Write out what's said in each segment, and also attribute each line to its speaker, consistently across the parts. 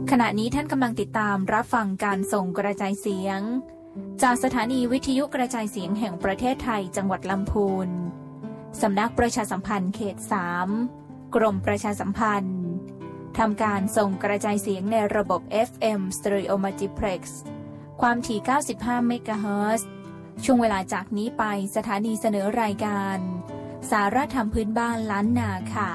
Speaker 1: ขณะนี้ท่านกำลังติดตามรับฟังการส่งกระจายเสียงจากสถานีวิทยุกระจายเสียงแห่งประเทศไทยจังหวัดลำพูนสำนักประชาสัมพันธ์เขต 3 กรมประชาสัมพันธ์ทำการส่งกระจายเสียงในระบบ FM Stereo Multiplex ความถี่ 95 เมกะเฮิรตซ์ช่วงเวลาจากนี้ไปสถานีเสนอรายการสาระธรรมพื้นบ้านล้านนาค่ะ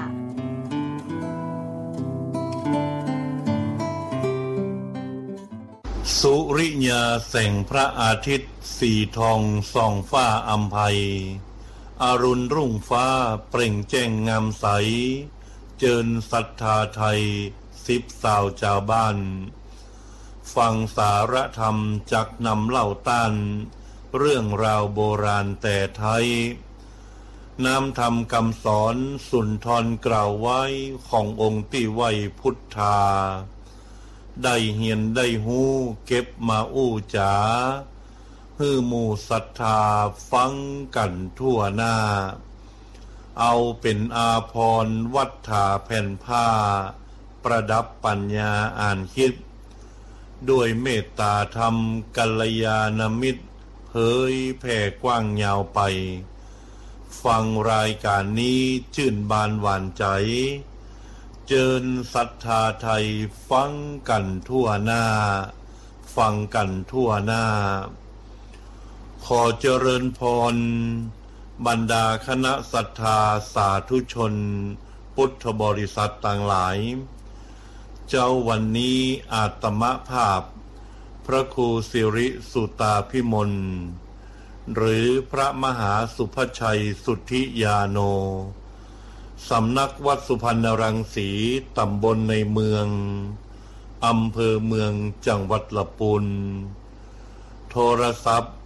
Speaker 2: สุริยาแสงพระอาทิตย์สีทองส่องฟ้าอำไพอรุณรุ่งฟ้าเปล่งแจ้งงามใสเจิญศรัทธาไทยสิบสาวชาวบ้านฟังสาระธรรมจักนำเล่าต้านเรื่องราวโบราณแต่ไทยน้ำธรรมคำสอนสุนทรกล่าวไว้ขององค์ที่ไว้พุทธาได้เหียนได้หูเก็บมาอู้จ๋าฮือหมู่ศรัทธาฟังกันทั่วหน้าเอาเป็นอาภรณ์วัฏฐาแผ่นผ้าประดับปัญญาอ่านคิดด้วยเมตตาธรรมกัลยาณมิตรเผยแผ่กว้างยาวไปฟังรายการนี้ชื่นบานหวานใจเจิญศรัทธาไทยฟังกันทั่วหน้าฟังกันทั่วหน้าขอเจริญพรบรรดาคณะศรัทธาสาธุชนพุทธบริษัทต่างหลายเจ้าวันนี้อาตมภาพพระครูสิริสุตาภิมลหรือพระมหาสุภชัยสุทธิยาโนสำนักวัดสุพรรณรังสีตำบลในเมืองอำเภอเมืองจังหวัดลำพูนโทรศัพท์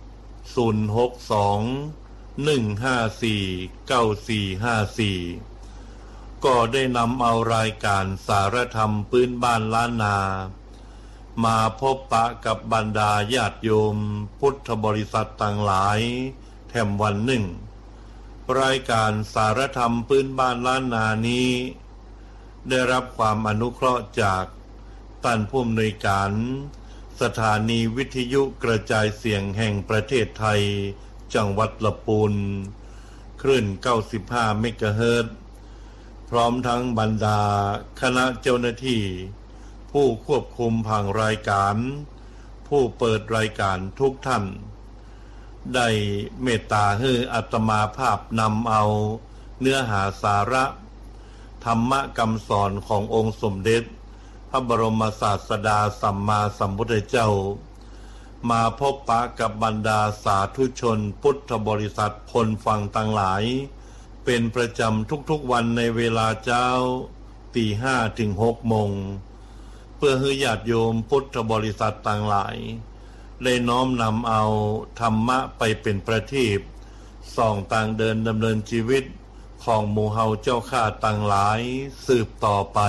Speaker 2: 062-154-9454ก็ได้นำเอารายการสารธรรมพื้นบ้านล้านนามาพบปะกับบรรดาญาติโยมพุทธบริษัทต่างหลายแถมวันหนึ่งรายการสารธรรมพื้นบ้านล้านนานี้ได้รับความอนุเคราะห์จากท่านผู้อำนวยการสถานีวิทยุกระจายเสียงแห่งประเทศไทยจังหวัดลำพูนคลื่น95 เมกะเฮิรตซ์พร้อมทั้งบรรดาคณะเจ้าหน้าที่ผู้ควบคุมผังรายการผู้เปิดรายการทุกท่านได้เมตตาให้อาตมาภาพนำเอาเนื้อหาสาระธรรมคำสอนขององค์สมเด็จพระบรมศาสดาสัมมาสัมพุทธเจ้ามาพบปะกับบรรดาสาธุชนพุทธบริษัทคนฟังต่างหลายเป็นประจำทุกๆวันในเวลาเช้า 5:00 ถึง 6:00 โมงเพื่อให้ญาติโยมพุทธบริษัทต่างหลายได้น้อมนำเอาธรรมะไปเป็นประทีปส่องต่างเดินดำเนินชีวิตของหมู่เฮาเจ้าข้าต่างหลายสืบต่อไป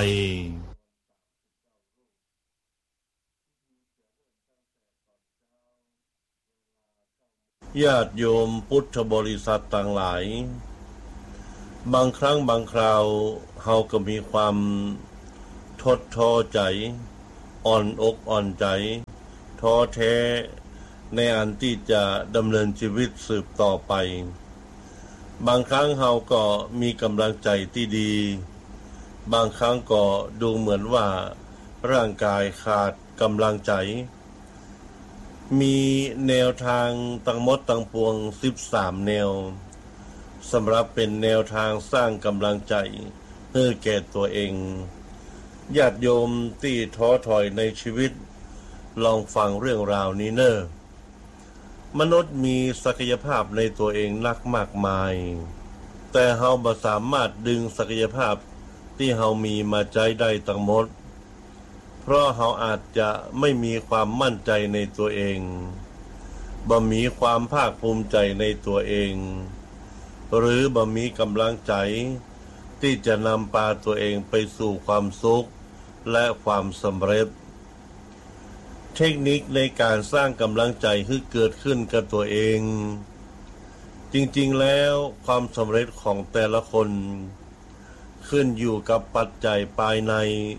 Speaker 2: ญาติโยมพุทธบริษัทต่างหลายบางครั้งบางคราวเฮาก็มีความท้อใจอ่อนอกอ่อนใจท้อแท้ในอันที่จะดำเนินชีวิตสืบต่อไปบางครั้งเฮาก็มีกำลังใจที่ดีบางครั้งก็ดูเหมือนว่าร่างกายขาดกำลังใจมีแนวทางทั้งหมดทั้งปวง13แนวสำหรับเป็นแนวทางสร้างกำลังใจให้แก่ตัวเองญาติโยมที่ท้อถอยในชีวิตลองฟังเรื่องราวนี้เนอะมนุษย์มีศักยภาพในตัวเองนักมากมายแต่เฮาบ่สามารถดึงศักยภาพที่เฮามีมาใช้ได้ทั้งหมดเพราะเฮาอาจจะไม่มีความมั่นใจในตัวเองบ่มีความภาคภูมิใจในตัวเองหรือบ่มีกำลังใจที่จะนำพาตัวเองไปสู่ความสุขและความสำเร็จเทคนิคในการสร้างกำลังใจให้เกิดขึ้นกับตัวเองจริงๆแล้วความสำเร็จของแต่ละคนขึ้นอยู่กับปัจจัยภายใน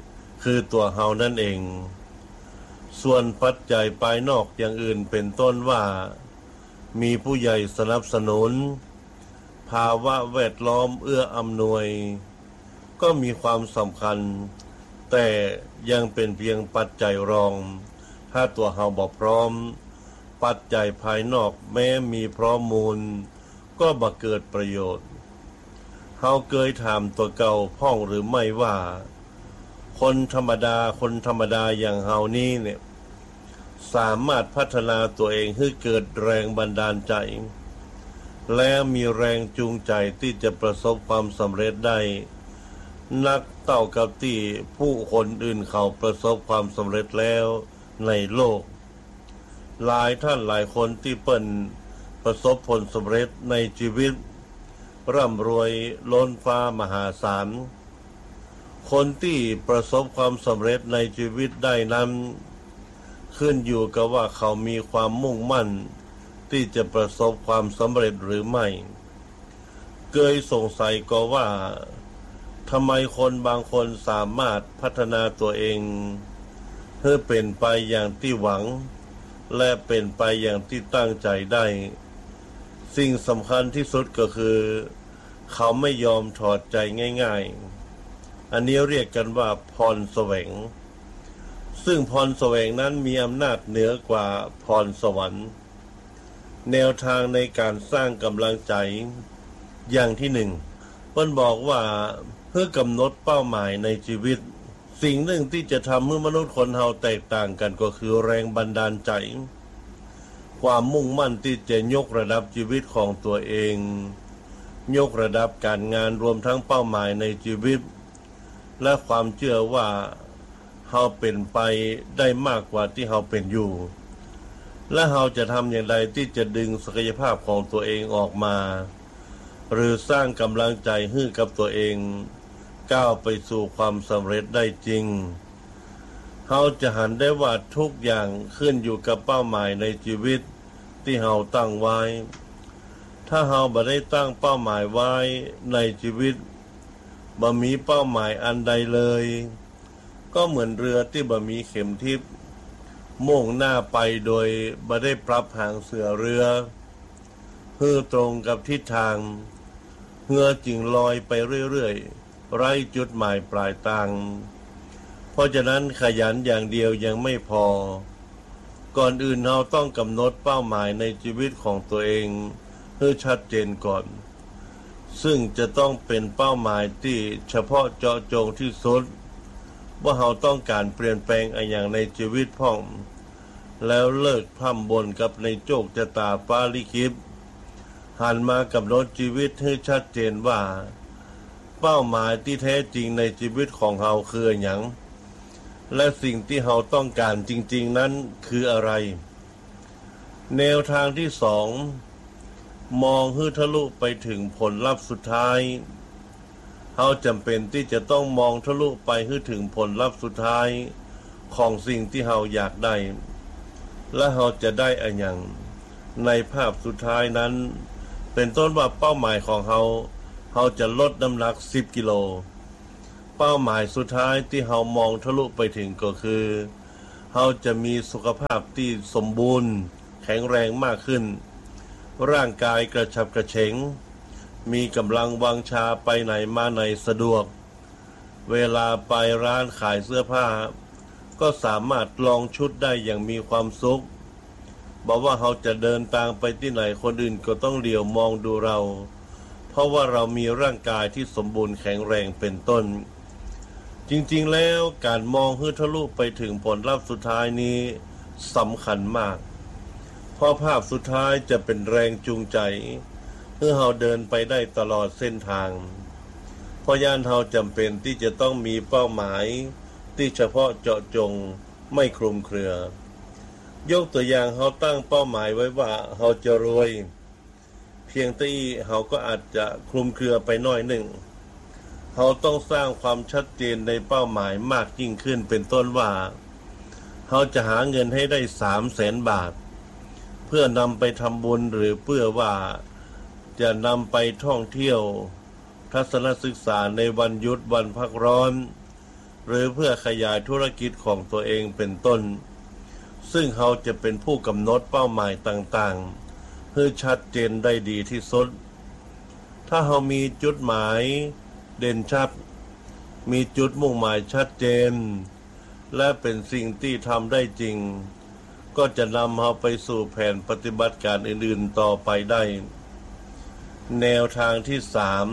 Speaker 2: คือตัวเฮานั่นเองส่วนปัจจัยภายนอกอย่างอื่นเป็นต้นว่ามีผู้ใหญ่สนับสนุนภาวะแวดล้อมเอื้ออำนวยก็มีความสำคัญแต่ยังเป็นเพียงปัจจัยรองถ้าตัวเฮาบ่พร้อมปัจจัยภายนอกแม้มีพร้อมมูลก็บ่เกิดประโยชน์เฮาเคยถามตัวเก่าพ้องหรือไม่ว่าคนธรรมดาอย่างเฮานี้เนี่ยสามารถพัฒนาตัวเองให้เกิดแรงบันดาลใจและมีแรงจูงใจที่จะประสบความสำเร็จได้นักเต่ากับที่ผู้คนอื่นเขาประสบความสำเร็จแล้วในโลกหลายท่านหลายคนที่เปิ้นประสบผลสำเร็จในชีวิตร่ำรวยล้นฟ้ามหาศาลคนที่ประสบความสำเร็จในชีวิตได้นั้นขึ้นอยู่กับว่าเขามีความมุ่งมั่นที่จะประสบความสำเร็จหรือไม่เคยสงสัยก็ว่าทำไมคนบางคนสามารถพัฒนาตัวเองให้เป็นไปอย่างที่หวังและเป็นไปอย่างที่ตั้งใจได้สิ่งสำคัญที่สุดก็คือเขาไม่ยอมถอดใจง่ายๆอันนี้เรียกกันว่าพรแสวงซึ่งพรแสวงนั้นมีอำนาจเหนือกว่าพรสวรรค์แนวทางในการสร้างกำลังใจอย่างที่หนึ่งเพิ่นบอกว่าเพื่อกำหนดเป้าหมายในชีวิตสิ่งหนึ่งที่จะทำให้มนุษย์คนเฮาแตกต่างกันก็คือแรงบันดาลใจความมุ่งมั่นที่จะยกระดับชีวิตของตัวเองยกระดับการงานรวมทั้งเป้าหมายในชีวิตและความเชื่อว่าเฮาเป็นไปได้มากกว่าที่เฮาเป็นอยู่และเฮาจะทำอย่างไรที่จะดึงศักยภาพของตัวเองออกมาหรือสร้างกำลังใจให้กับตัวเองก้าวไปสู่ความสำเร็จได้จริงเฮาจะหันได้ว่าทุกอย่างขึ้นอยู่กับเป้าหมายในชีวิตที่เฮาตั้งไว้ถ้าเฮาบ่ได้ตั้งเป้าหมายไว้ในชีวิตบ่มีเป้าหมายอันใดเลยก็เหมือนเรือที่บ่มีเข็มทิศมุ่งหน้าไปโดยบ่ได้ปรับหางเสือเรือเพื่อตรงกับทิศทางเรือจึงลอยไปเรื่อยๆไร้จุดหมายปลายทางเพราะฉะนั้นขยันอย่างเดียวยังไม่พอก่อนอื่นเราต้องกำหนดเป้าหมายในชีวิตของตัวเองให้ชัดเจนก่อนซึ่งจะต้องเป็นเป้าหมายที่เฉพาะเจาะจงที่สุดว่าเราต้องการเปลี่ยนแปลงอะไรอย่างในชีวิตพ่องแล้วเลิกพร่ำบ่นกับในโชคชะตาฟ้าลิขิตหันมากำหนดชีวิตให้ชัดเจนว่าเป้าหมายที่แท้จริงในชีวิตของเราคืออย่างและสิ่งที่เราต้องการจริงๆนั้นคืออะไรแนวทางที่สองมองให้ทะลุไปถึงผลลัพธ์สุดท้ายเราจำเป็นที่จะต้องมองทะลุไปให้ถึงผลลัพธ์สุดท้ายของสิ่งที่เราอยากได้และเราจะได้อะไรอย่างในภาพสุดท้ายนั้นเป็นต้นว่าเป้าหมายของเราจะลดน้ำหนัก10 กิโลเป้าหมายสุดท้ายที่เรามองทะลุไปถึงก็คือเราจะมีสุขภาพที่สมบูรณ์แข็งแรงมากขึ้นร่างกายกระฉับกระเฉงมีกำลังวังชาไปไหนมาไหนสะดวกเวลาไปร้านขายเสื้อผ้าก็สามารถลองชุดได้อย่างมีความสุขบอกว่าเราจะเดินทางไปที่ไหนคนอื่นก็ต้องเหลียวมองดูเราเพราะว่าเรามีร่างกายที่สมบูรณ์แข็งแรงเป็นต้นจริงๆแล้วการมองให้ทะลุไปถึงผลลัพธ์สุดท้ายนี้สำคัญมากเพราะภาพสุดท้ายจะเป็นแรงจูงใจให้เราเดินไปได้ตลอดเส้นทางเพราะย่านเราจำเป็นที่จะต้องมีเป้าหมายที่เฉพาะเจาะจงไม่คลุมเครือยกตัวอย่างเราตั้งเป้าหมายไว้ว่าเราจะรวยเพียงแต่เราก็อาจจะคลุมเครือไปหน่อยหนึ่งเราต้องสร้างความชัดเจนในเป้าหมายมากยิ่งขึ้นเป็นต้นว่าเราจะหาเงินให้ได้300,000 บาทเพื่อนำไปทำบุญหรือเพื่อว่าจะนำไปท่องเที่ยวทัศนศึกษาในวันหยุดวันพักร้อนหรือเพื่อขยายธุรกิจของตัวเองเป็นต้นซึ่งเขาจะเป็นผู้กำหนดเป้าหมายต่างๆเพื่อชัดเจนได้ดีที่สุดถ้าเขามีจุดหมายเด่นชัดมีจุดมุ่งหมายชัดเจนและเป็นสิ่งที่ทำได้จริงก็จะนำเขาไปสู่แผนปฏิบัติการอื่นๆต่อไปได้แนวทางที่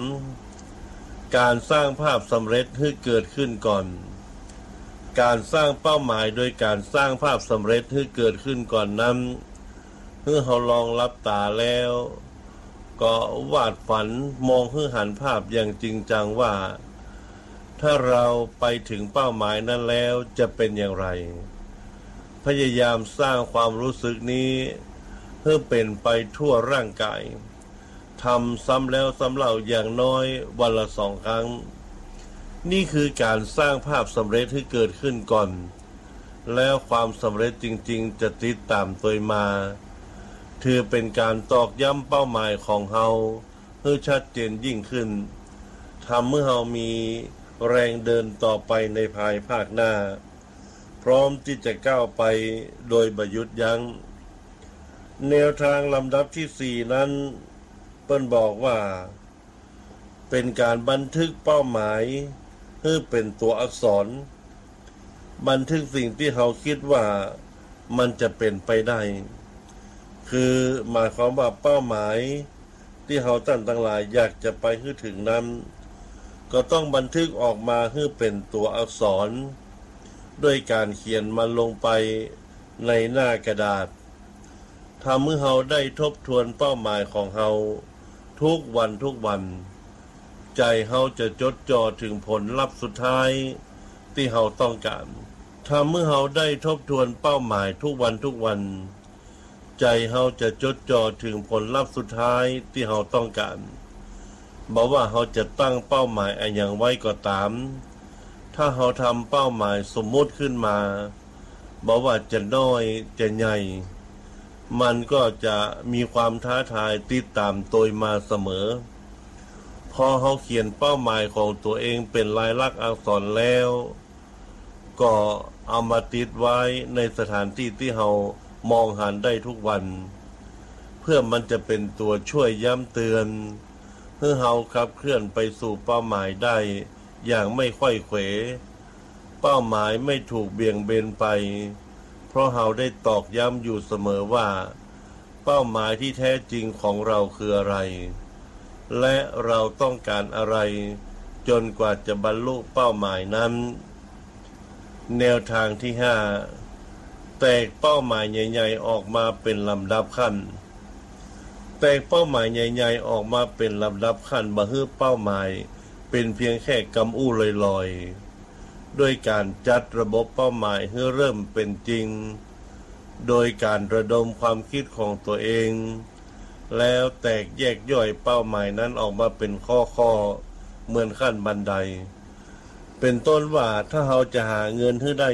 Speaker 2: 3การสร้างภาพสำเร็จให้เกิดขึ้นก่อนการสร้างเป้าหมายโดยการสร้างภาพสำเร็จให้เกิดขึ้นก่อนนั้นเมื่อเขาลองลับตาแล้วก็วาดฝันมองให้หันภาพอย่างจริงจังว่าถ้าเราไปถึงเป้าหมายนั้นแล้วจะเป็นอย่างไรพยายามสร้างความรู้สึกนี้ให้เป็นไปทั่วร่างกายทำซ้ำแล้วซ้ำเล่าอย่างน้อยวันละ2 ครั้งนี่คือการสร้างภาพสำเร็จให้เกิดขึ้นก่อนแล้วความสำเร็จจริงๆจะติดตามตัวมาถือเป็นการตอกย้ำเป้าหมายของเราให้ชัดเจนยิ่งขึ้นทำเมื่อเรามีแรงเดินต่อไปในภายภาคหน้าพร้อมที่จะก้าวไปโดยบ่หยุดยั้งแนวทางลำดับที่ 4นั้นเปิ้นบอกว่าเป็นการบันทึกเป้าหมายให้เป็นตัวอักษรบันทึกสิ่งที่เราคิดว่ามันจะเป็นไปได้คือหมายความว่าเป้าหมายที่เราตั้งหลายอยากจะไปให้ถึงนั้นก็ต้องบันทึกออกมาให้เป็นตัวอักษรด้วยการเขียนมันลงไปในหน้ากระดาษทำให้เราได้ทบทวนเป้าหมายของเราทุกวันใจเราจะจดจ่อถึงผลลัพธ์สุดท้ายที่เราต้องการทำให้เราได้ทบทวนเป้าหมายทุกวันใจเราจะจดจ่อถึงผลลัพธ์สุดท้ายที่เราต้องการบอกว่าเราจะตั้งเป้าหมายอะไรอย่างไว้ก็ตามถ้าเราทำเป้าหมายสมมุติขึ้นมาบอกว่าจะน้อยจะใหญ่มันก็จะมีความท้าทายติดตามตัวมาเสมอพอเขาเขียนเป้าหมายของตัวเองเป็นลายลักษณ์อักษรแล้วก็เอามาติดไว้ในสถานที่ที่เรามองหันได้ทุกวันเพื่อมันจะเป็นตัวช่วยย้ำเตือนเพื่อเราขับเคลื่อนไปสู่เป้าหมายได้อย่างไม่ไขว้เขวเป้าหมายไม่ถูกเบี่ยงเบนไปเพราะเราได้ตอกย้ำอยู่เสมอว่าเป้าหมายที่แท้จริงของเราคืออะไรและเราต้องการอะไรจนกว่าจะบรรลุเป้าหมายนั้นแนวทางที่ 5แตกเป้าหมายใหญ่ๆออกมาเป็นลำดับขั้นแตกเป้าหมายใหญ่ๆออกมาเป็นลำดับขั้นบ่ให้เป้าหมายเป็นเพียงแค่กำอู้ลอยๆด้วยการจัดระบบเป้าหมายให้เริ่มเป็นจริงโดยการระดมความคิดของตัวเองแล้วแตกแยกย่อยเป้าหมายนั้นออกมาเป็นข้อเหมือนขั้นบันไดเป็นต้นว่าถ้าเราจะหาเงินให้ได้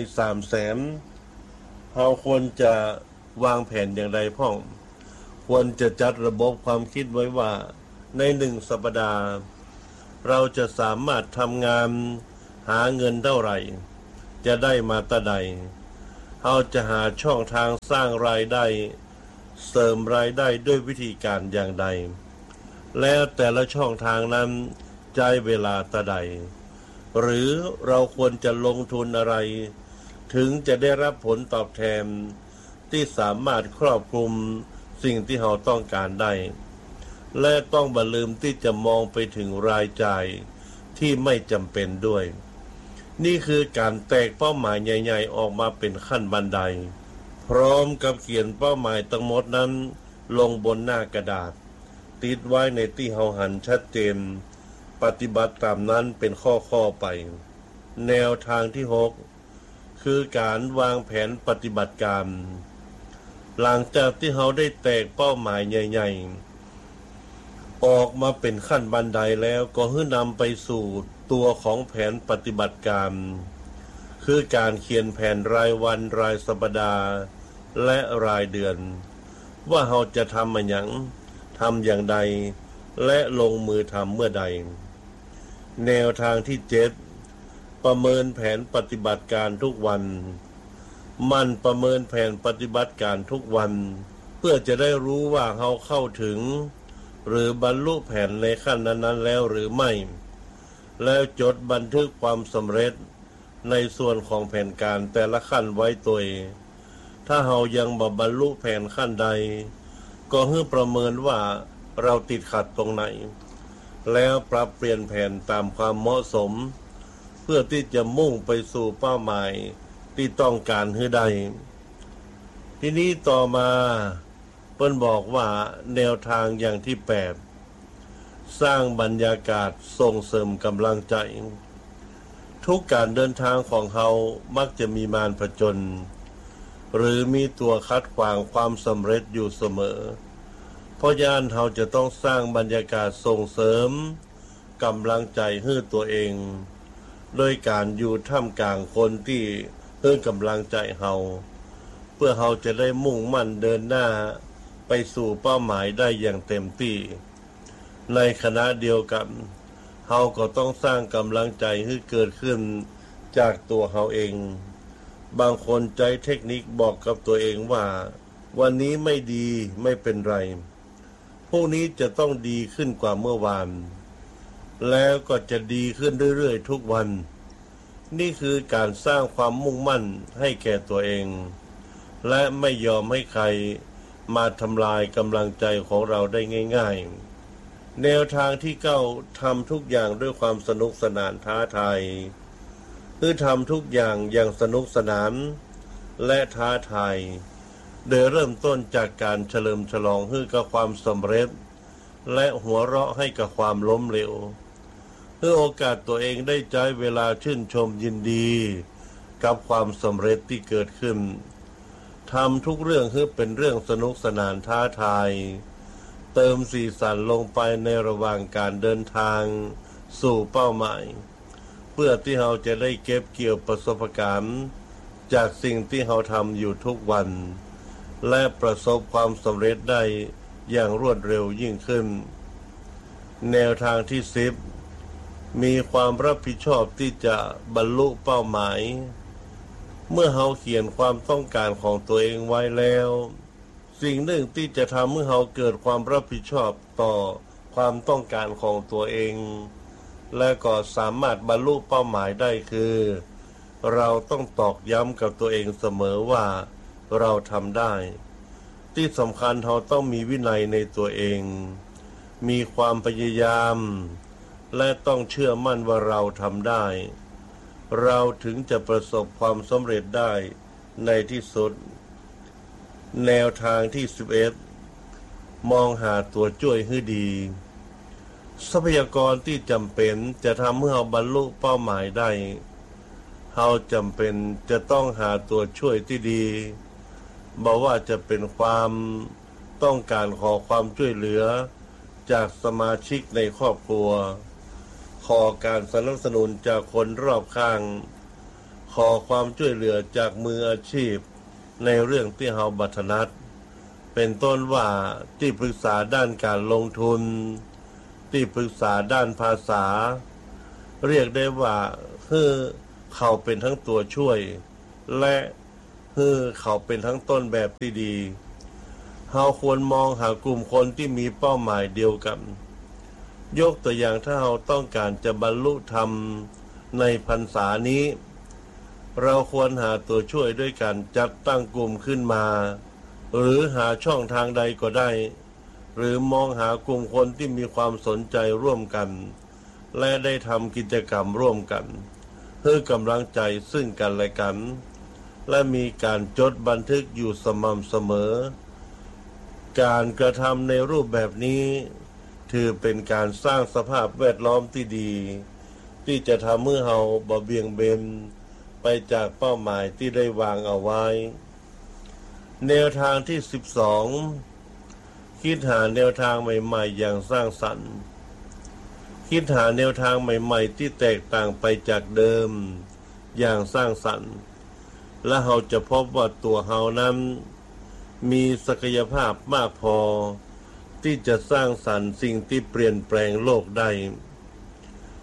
Speaker 2: 300,000เราควรจะวางแผนอย่างไรพ่องควรจะจัดระบบความคิดไว้ว่าใน1 สัปดาห์เราจะสามารถทำงานหาเงินเท่าไหร่จะได้มาตะใดเราจะหาช่องทางสร้างรายได้เสริมรายได้ด้วยวิธีการอย่างใดแล้วแต่ละช่องทางนั้นใช้เวลาตะใดหรือเราควรจะลงทุนอะไรถึงจะได้รับผลตอบแทนที่สามารถครอบคลุมสิ่งที่เราต้องการได้และต้องบ่ลืมที่จะมองไปถึงรายจ่ายที่ไม่จำเป็นด้วยนี่คือการแตกเป้าหมายใหญ่ๆออกมาเป็นขั้นบันไดพร้อมกับเขียนเป้าหมายทั้งหมดนั้นลงบนหน้ากระดาษติดไว้ในที่เราหันชัดเจนปฏิบัติตามนั้นเป็นข้อไปแนวทางที่ 6คือการวางแผนปฏิบัติการหลังจากที่เราได้แตกเป้าหมายใหญ่ๆออกมาเป็นขั้นบันไดแล้วก็ให้นำไปสู่ตัวของแผนปฏิบัติการคือการเขียนแผนรายวันรายสัปดาห์และรายเดือนว่าเราจะทำอย่างใดและลงมือทำเมื่อใดแนวทางที่ 7 ประเมินแผนปฏิบัติการทุกวันมันประเมินแผนปฏิบัติการทุกวันเพื่อจะได้รู้ว่าเราเข้าถึงหรือบรรลุแผนในขั้นนั้นๆแล้วหรือไม่แล้วจดบันทึกความสำเร็จในส่วนของแผนการแต่ละขั้นไว้ตัวถ้าเรายังบ่บรรลุแผนขั้นใดก็ให้ประเมินว่าเราติดขัดตรงไหนแล้วปรับเปลี่ยนแผนตามความเหมาะสมเพื่อที่จะมุ่งไปสู่เป้าหมายที่ต้องการให้ได้ทีนี้ต่อมาเพิ่นบอกว่าแนวทางอย่างที่8สร้างบรรยากาศส่งเสริมกำลังใจทุกการเดินทางของเขามักจะมีมารผจญหรือมีตัวคัดขวางความสำเร็จอยู่เสมอเพราะฉะนั้นเราจะต้องสร้างบรรยากาศส่งเสริมกำลังใจให้ตัวเองโดยการอยู่ท่ามกลางคนที่ให้กำลังใจเราเพื่อเราจะได้มุ่งมั่นเดินหน้าไปสู่เป้าหมายได้อย่างเต็มที่ในขณะเดียวกันเราก็ต้องสร้างกำลังใจให้เกิดขึ้นจากตัวเราเองบางคนใจเทคนิคบอกกับตัวเองว่าวันนี้ไม่ดีไม่เป็นไรพรุ่งนี้จะต้องดีขึ้นกว่าเมื่อวานแล้วก็จะดีขึ้นเรื่อยๆทุกวันนี่คือการสร้างความมุ่งมั่นให้แก่ตัวเองและไม่ยอมให้ใครมาทำลายกำลังใจของเราได้ง่ายๆแนวทางที่9ทำทุกอย่างด้วยความสนุกสนานท้าทายคือทำทุกอย่างอย่างสนุกสนานและท้าทายโดยเริ่มต้นจากการเฉลิมฉลองให้กับความสำเร็จและหัวเราะให้กับความล้มเหลวเพื่อโอกาสตัวเองได้ใช้เวลาชื่นชมยินดีกับความสำเร็จที่เกิดขึ้นทำทุกเรื่องให้เป็นเรื่องสนุกสนานท้าทายเติมสีสันลงไปในระหว่างการเดินทางสู่เป้าหมายเพื่อที่เราจะได้เก็บเกี่ยวประสบการณ์จากสิ่งที่เราทำอยู่ทุกวันและประสบความสำเร็จได้อย่างรวดเร็วยิ่งขึ้นแนวทางที่10มีความรับผิดชอบที่จะบรรลุเป้าหมายเมื่อเราเขียนความต้องการของตัวเองไว้แล้วสิ่งหนึ่งที่จะทำให้เราเกิดความรับผิดชอบต่อความต้องการของตัวเองและก็สามารถบรรลุเป้าหมายได้คือเราต้องตอกย้ำกับตัวเองเสมอว่าเราทำได้ที่สำคัญเราต้องมีวินัยในตัวเองมีความพยายามและต้องเชื่อมั่นว่าเราทำได้เราถึงจะประสบความสำเร็จได้ในที่สุดแนวทางที่11มองหาตัวช่วยให้ดีทรัพยากรที่จำเป็นจะทำให้เราบรรลุเป้าหมายได้เราจำเป็นจะต้องหาตัวช่วยที่ดีบอกว่าจะเป็นความต้องการขอความช่วยเหลือจากสมาชิกในครอบครัวขอการสนับสนุนจากคนรอบข้างขอความช่วยเหลือจากมืออาชีพในเรื่องที่เราบัถนัดเป็นต้นว่าที่ปรึกษาด้านการลงทุนที่ปรึกษาด้านภาษาเรียกได้ว่าเขาเป็นทั้งตัวช่วยและเขาเป็นทั้งต้นแบบที่ดีเราควรมองหากลุ่มคนที่มีเป้าหมายเดียวกันยกตัวอย่างถ้าเราต้องการจะบรรลุธรรมในพรรษานี้เราควรหาตัวช่วยด้วยการจัดตั้งกลุ่มขึ้นมาหรือหาช่องทางใดก็ได้หรือมองหากลุ่มคนที่มีความสนใจร่วมกันและได้ทำกิจกรรมร่วมกันเพื่อกำลังใจซึ่งกันและกันและมีการจดบันทึกอยู่สม่ำเสมอการกระทำในรูปแบบนี้ถือเป็นการสร้างสภาพแวดล้อมที่ดีที่จะทำให้เราบ่เบี่ยงเบนไปจากเป้าหมายที่ได้วางเอาไว้แนวทางที่12คิดหาแนวทางใหม่ๆอย่างสร้างสรรค์คิดหาแนวทางใหม่ๆที่แตกต่างไปจากเดิมอย่างสร้างสรรค์และเราจะพบว่าตัวเรานั้นมีศักยภาพมากพอที่จะสร้างสรรค์สิ่งที่เปลี่ยนแปลงโลกได้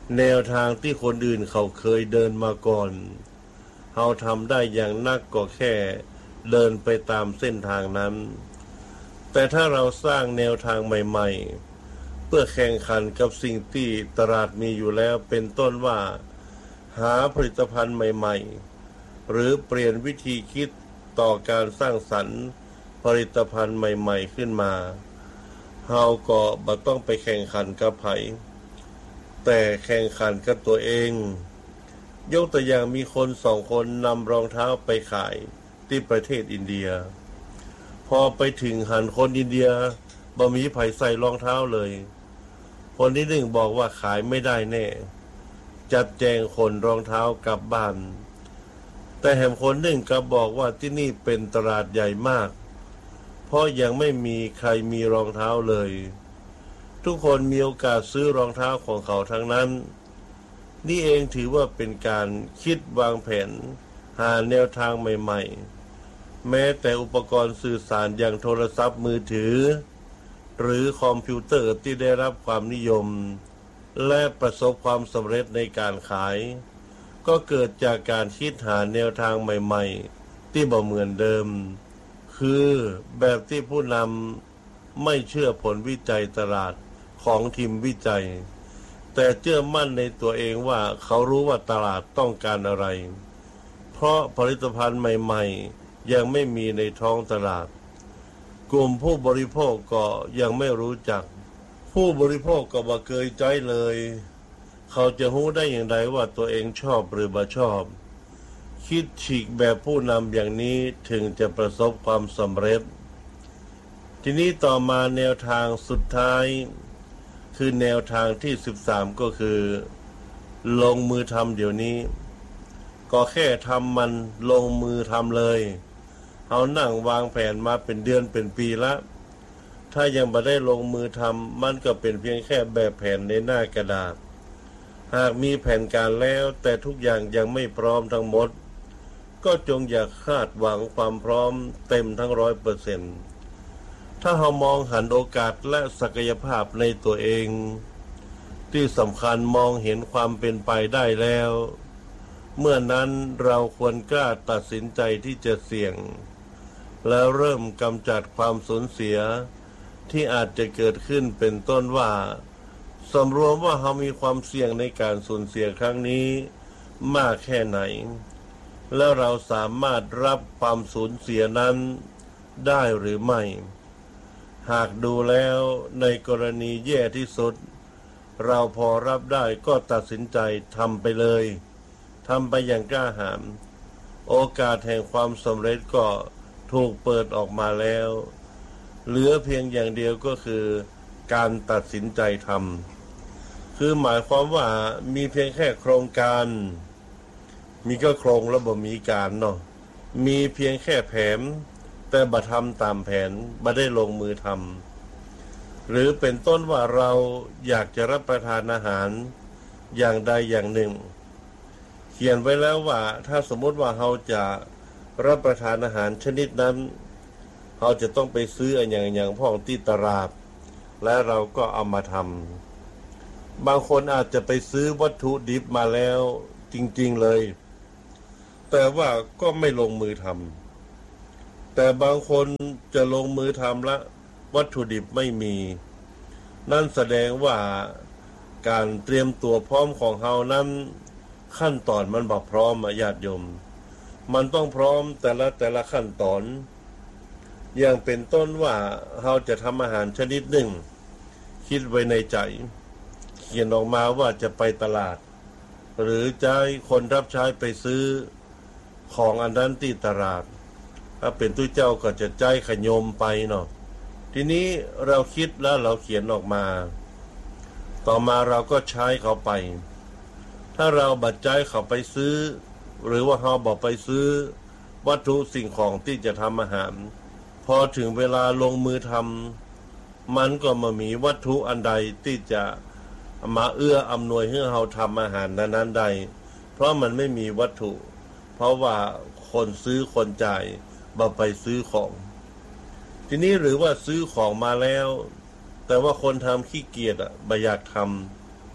Speaker 2: แนวทางที่คนอื่นเขาเคยเดินมาก่อนเราทำได้อย่างนักก็แค่เดินไปตามเส้นทางนั้นแต่ถ้าเราสร้างแนวทางใหม่ๆเพื่อแข่งขันกับสิ่งที่ตลาดมีอยู่แล้วเป็นต้นว่าหาผลิตภัณฑ์ใหม่ๆหรือเปลี่ยนวิธีคิดต่อการสร้างสรรค์ผลิตภัณฑ์ใหม่ๆขึ้นมาเราก็บ่ต้องไปแข่งขันกับไผแต่แข่งขันกับตัวเองยกตัวอย่างมีคน2 คนนำรองเท้าไปขายที่ประเทศอินเดียพอไปถึงหันคนอินเดียบ่มีไผใส่รองเท้าเลยคนที่ 1บอกว่าขายไม่ได้แน่จัดแจงขนรองเท้ากลับบ้านแต่แถมคน1ก็บอกว่าที่นี่เป็นตลาดใหญ่มากเพราะยังไม่มีใครมีรองเท้าเลยทุกคนมีโอกาสซื้อรองเท้าของเขาทั้งนั้นนี่เองถือว่าเป็นการคิดวางแผนหาแนวทางใหม่ๆแม้แต่อุปกรณ์สื่อสารอย่างโทรศัพท์มือถือหรือคอมพิวเตอร์ที่ได้รับความนิยมและประสบความสำเร็จในการขายก็เกิดจากการคิดหาแนวทางใหม่ๆที่บ่เหมือนเดิมคือแบบที่ผู้นำไม่เชื่อผลวิจัยตลาดของทีมวิจัยแต่เชื่อมั่นในตัวเองว่าเขารู้ว่าตลาดต้องการอะไรเพราะผลิตภัณฑ์ใหม่ๆยังไม่มีในท้องตลาดกลุ่มผู้บริโภคก็ยังไม่รู้จักผู้บริโภคก็บ่เคยใจเลยเขาจะรู้ได้อย่างไรว่าตัวเองชอบหรือบ่ชอบคิดฉีกแบบผู้นำอย่างนี้ถึงจะประสบความสำเร็จทีนี้ต่อมาแนวทางสุดท้ายคือแนวทางที่13ก็คือลงมือทำเดี๋ยวนี้ก็แค่ทำมันลงมือทำเลยเอานั่งวางแผนมาเป็นเดือนเป็นปีละถ้ายังไม่ได้ลงมือทำมันก็เป็นเพียงแค่แบบแผนในหน้ากระดาษหากมีแผนการแล้วแต่ทุกอย่างยังไม่พร้อมทั้งหมดก็จงอย่าคาดหวังความพร้อมเต็มทั้ง100%ถ้าเรามองหันโอกาสและศักยภาพในตัวเองที่สำคัญมองเห็นความเป็นไปได้แล้วเมื่อนั้นเราควรกล้าตัดสินใจที่จะเสี่ยงแล้วเริ่มกำจัดความสูญเสียที่อาจจะเกิดขึ้นเป็นต้นว่าสำรวมว่าเรามีความเสี่ยงในการสูญเสียครั้งนี้มากแค่ไหนแล้วเราสามารถรับความสูญเสียนั้นได้หรือไม่หากดูแล้วในกรณีแย่ที่สุดเราพอรับได้ก็ตัดสินใจทำไปเลยทำไปอย่างกล้าหาญโอกาสแห่งความสำเร็จก็ถูกเปิดออกมาแล้วเหลือเพียงอย่างเดียวก็คือการตัดสินใจทำคือหมายความว่ามีเพียงแค่โครงการมีก็โครงแล้วบ่มีการเนาะมีเพียงแค่แผนแต่บ่ทำตามแผนบ่ได้ลงมือทำหรือเป็นต้นว่าเราอยากจะรับประทานอาหารอย่างใดอย่างหนึ่งเขียนไว้แล้วว่าถ้าสมมติว่าเราจะรับประทานอาหารชนิดนั้นเราจะต้องไปซื้ออย่างพ่องที่ตลาดและเราก็เอามาทำบางคนอาจจะไปซื้อวัตถุดิบมาแล้วจริงๆเลยแต่ว่าก็ไม่ลงมือทำแต่บางคนจะลงมือทำละวัตถุดิบไม่มีนั่นแสดงว่าการเตรียมตัวพร้อมของเรานั้นขั้นตอนมันบ่พร้อมญาติโยมมันต้องพร้อมแต่ละขั้นตอนอย่างเป็นต้นว่าเราจะทำอาหารชนิดหนึ่งคิดไว้ในใจเขียนออกมาว่าจะไปตลาดหรือจะให้คนรับใช้ไปซื้อของอันนั้นที่ตลาดถ้าเป็นตู้เจ้าก็จะใจขยมไปเนาะทีนี้เราคิดแล้วเราเขียนออกมาต่อมาเราก็ใช้เขาไปถ้าเราบัดใจเขาไปซื้อหรือว่าเราบอกไปซื้อวัตถุสิ่งของที่จะทำอาหารพอถึงเวลาลงมือทำมันก็มามีวัตถุอันใดที่จะมาเอื้ออำนวยให้เราทำอาหารนั้นๆได้เพราะมันไม่มีวัตถุเพราะว่าคนซื้อคนจ่ายบ่ไปซื้อของทีนี้หรือว่าซื้อของมาแล้วแต่ว่าคนทำขี้เกียจบ่อยากทำ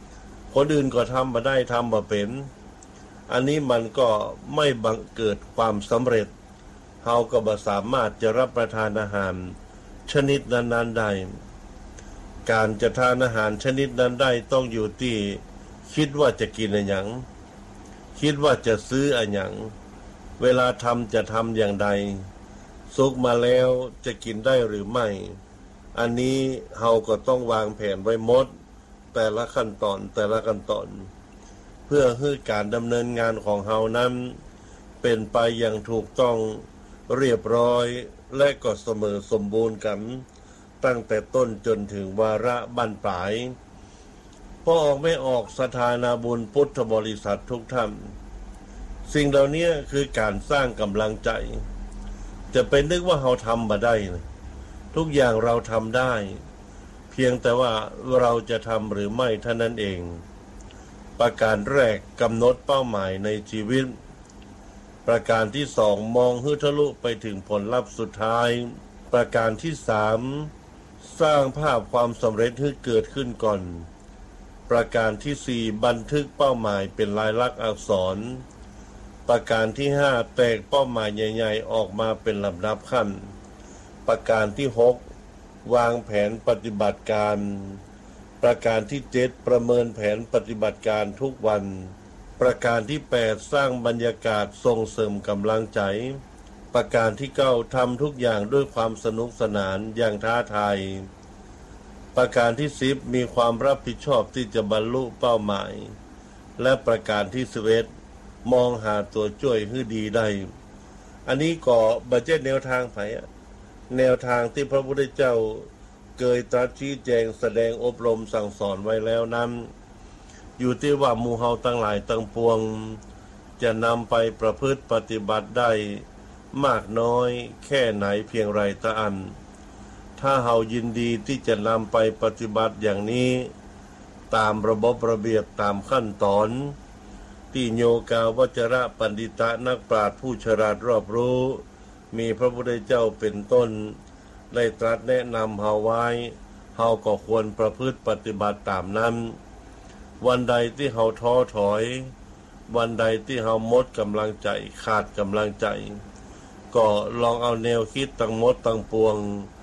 Speaker 2: คนอื่นก็ทำมาได้ทำมาเป็นอันนี้มันก็ไม่บังเกิดความสำเร็จเราก็บ่สามารถจะรับประทานอาหารชนิดนั้นๆได้การจะทานอาหารชนิดนั้นได้ต้องอยู่ที่คิดว่าจะกินอะไรอย่างคิดว่าจะซื้ออะไรอย่างเวลาทำจะทำอย่างใดสุกมาแล้วจะกินได้หรือไม่อันนี้เราก็ต้องวางแผนไว้หมดแต่ละขั้นตอนเพื่อให้การดำเนินงานของเรานั้นเป็นไปอย่างถูกต้องเรียบร้อยและก็เสมอสมบูรณ์กันตั้งแต่ต้นจนถึงวาระบั้นปลายพอออกไม่ออกสถานาบุญพุทธบริษัททุกท่านสิ่งเหล่านี้คือการสร้างกำลังใจจะเป็นนึกว่าเราทำมาได้ทุกอย่างเราทำได้เพียงแต่ว่าเราจะทำหรือไม่เท่านั้นเองประการแรกกำหนดเป้าหมายในชีวิตประการที่สองมองให้ทะลุไปถึงผลลัพธ์สุดท้ายประการที่สามสร้างภาพความสำเร็จให้เกิดขึ้นก่อนประการที่สี่บันทึกเป้าหมายเป็นลายลักษณ์อักษรประการที่ห้าแตกเป้าหมายใหญ่ๆออกมาเป็นลำดับขั้นประการที่หกวางแผนปฏิบัติการประการที่เจ็ดประเมินแผนปฏิบัติการทุกวันประการที่แปดสร้างบรรยากาศส่งเสริมกำลังใจประการที่เก้าทำทุกอย่างด้วยความสนุกสนานอย่างท้าทายประการที่สิบมีความรับผิดชอบที่จะบรรลุเป้าหมายและประการที่11มองหาตัวช่วยให้ดีได้อันนี้ก็บัจเจตแนวทางไผแนวทางที่พระพุทธเจ้าเคยตรัสชี้แจงแสดงอบรมสั่งสอนไว้แล้วนั้นอยู่ที่ว่าหมู่เฮาทั้งหลายทั้งปวงจะนำไปประพฤติปฏิบัติได้มากน้อยแค่ไหนเพียงไรตะอันถ้าเฮายินดีที่จะนำไปปฏิบัติอย่างนี้ตามระบบระเบียบตามขั้นตอนที่โยกาวจระปันดิตะนักปราชญ์ผู้ฉลาดรอบรู้มีพระพุทธเจ้าเป็นต้นได้ตรัสแนะนำเฮาไว้เฮาก็ควรประพฤติปฏิบัติตามนั้นวันใดที่เฮาท้อถอยวันใดที่เฮาหมดกำลังใจขาดกำลังใจก็ลองเอาแนวคิดทั้งหมดทั้งปวง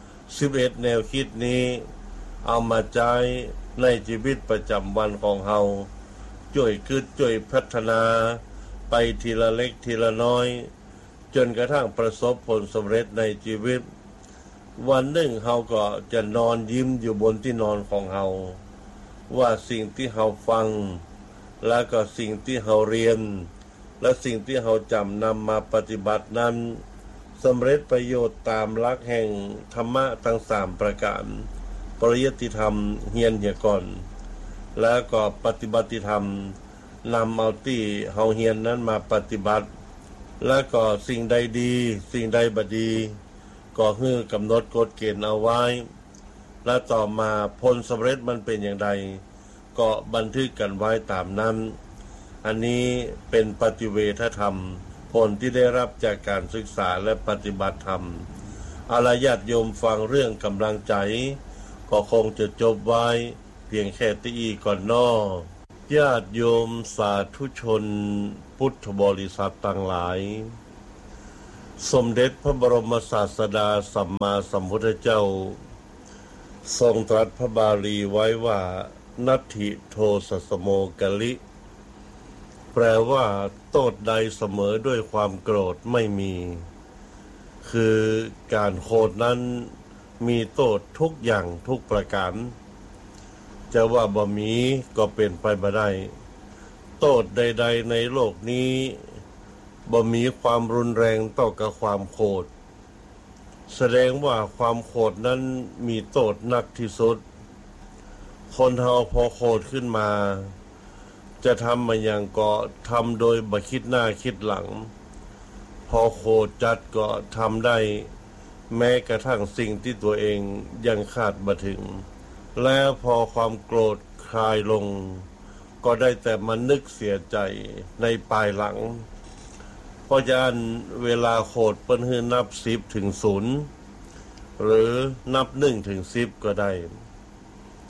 Speaker 2: 11แนวคิดนี้เอามาใช้ในชีวิตประจำวันของเฮาช่วยคิดช่วยพัฒนาไปทีละเล็กทีละน้อยจนกระทั่งประสบผลสำเร็จในชีวิตวันหนึ่งเฮาก็จะนอนยิ้มอยู่บนที่นอนของเฮาว่าสิ่งที่เฮาฟังแล้วก็สิ่งที่เฮาเรียนและสิ่งที่เฮาจำนำมาปฏิบัตินั้นสำเร็จประโยชน์ตามหลักแห่งธรรมะทั้ง3ประการปริยัติธรรมเฮียนเหียก่อนแล้วก็ปฏิบัติธรรมนำเอาที่เฮาเฮียนนั้นมาปฏิบัติแล้วก็สิ่งใดดีสิ่งใดบ่ดีก็คือกำหนดกฎเกณฑ์เอาไว้และต่อมาผลสำเร็จมันเป็นอย่างไรก็บันทึกกันไว้ตามนั้นอันนี้เป็นปฏิเวทธรรมผลที่ได้รับจากการศึกษาและปฏิบัติธรรมอาลญาติโยมฟังเรื่องกำลังใจก็คงจะจบไว้เพียงแค่ตีก่อนนอญาติโยมสาธุชนพุทธบริษัทต่างหลายสมเด็จพระบรมศาสดาสัมมาสัมพุทธเจ้าทรงตรัสพระบาลีไว้ว่านัตถิโทสสโมกลิแปลว่าโทษใดเสมอด้วยความโกรธไม่มีคือการโกรธนั้นมีโทษทุกอย่างทุกประการจะว่าบ่มีก็เป็นไปบ่ได้โทษใดๆในโลกนี้บ่มีความรุนแรงต่อกับความโกรธแสดงว่าความโกรธนั้นมีโทษหนักที่สุดคนเฮาพอโกรธขึ้นมาจะทำมาอย่างก็ทำโดยบ่คิดหน้าคิดหลังพอโกรธจัดก็ทำได้แม้กระทั่งสิ่งที่ตัวเองยังคาดบ่ถึงแล้วพอความโกรธคลายลงก็ได้แต่มานึกเสียใจในปลายหลังเพราะฉะนั้นเวลาโกรธเปิ้นให้นับ10ถึง0หรือนับ1ถึง10ก็ได้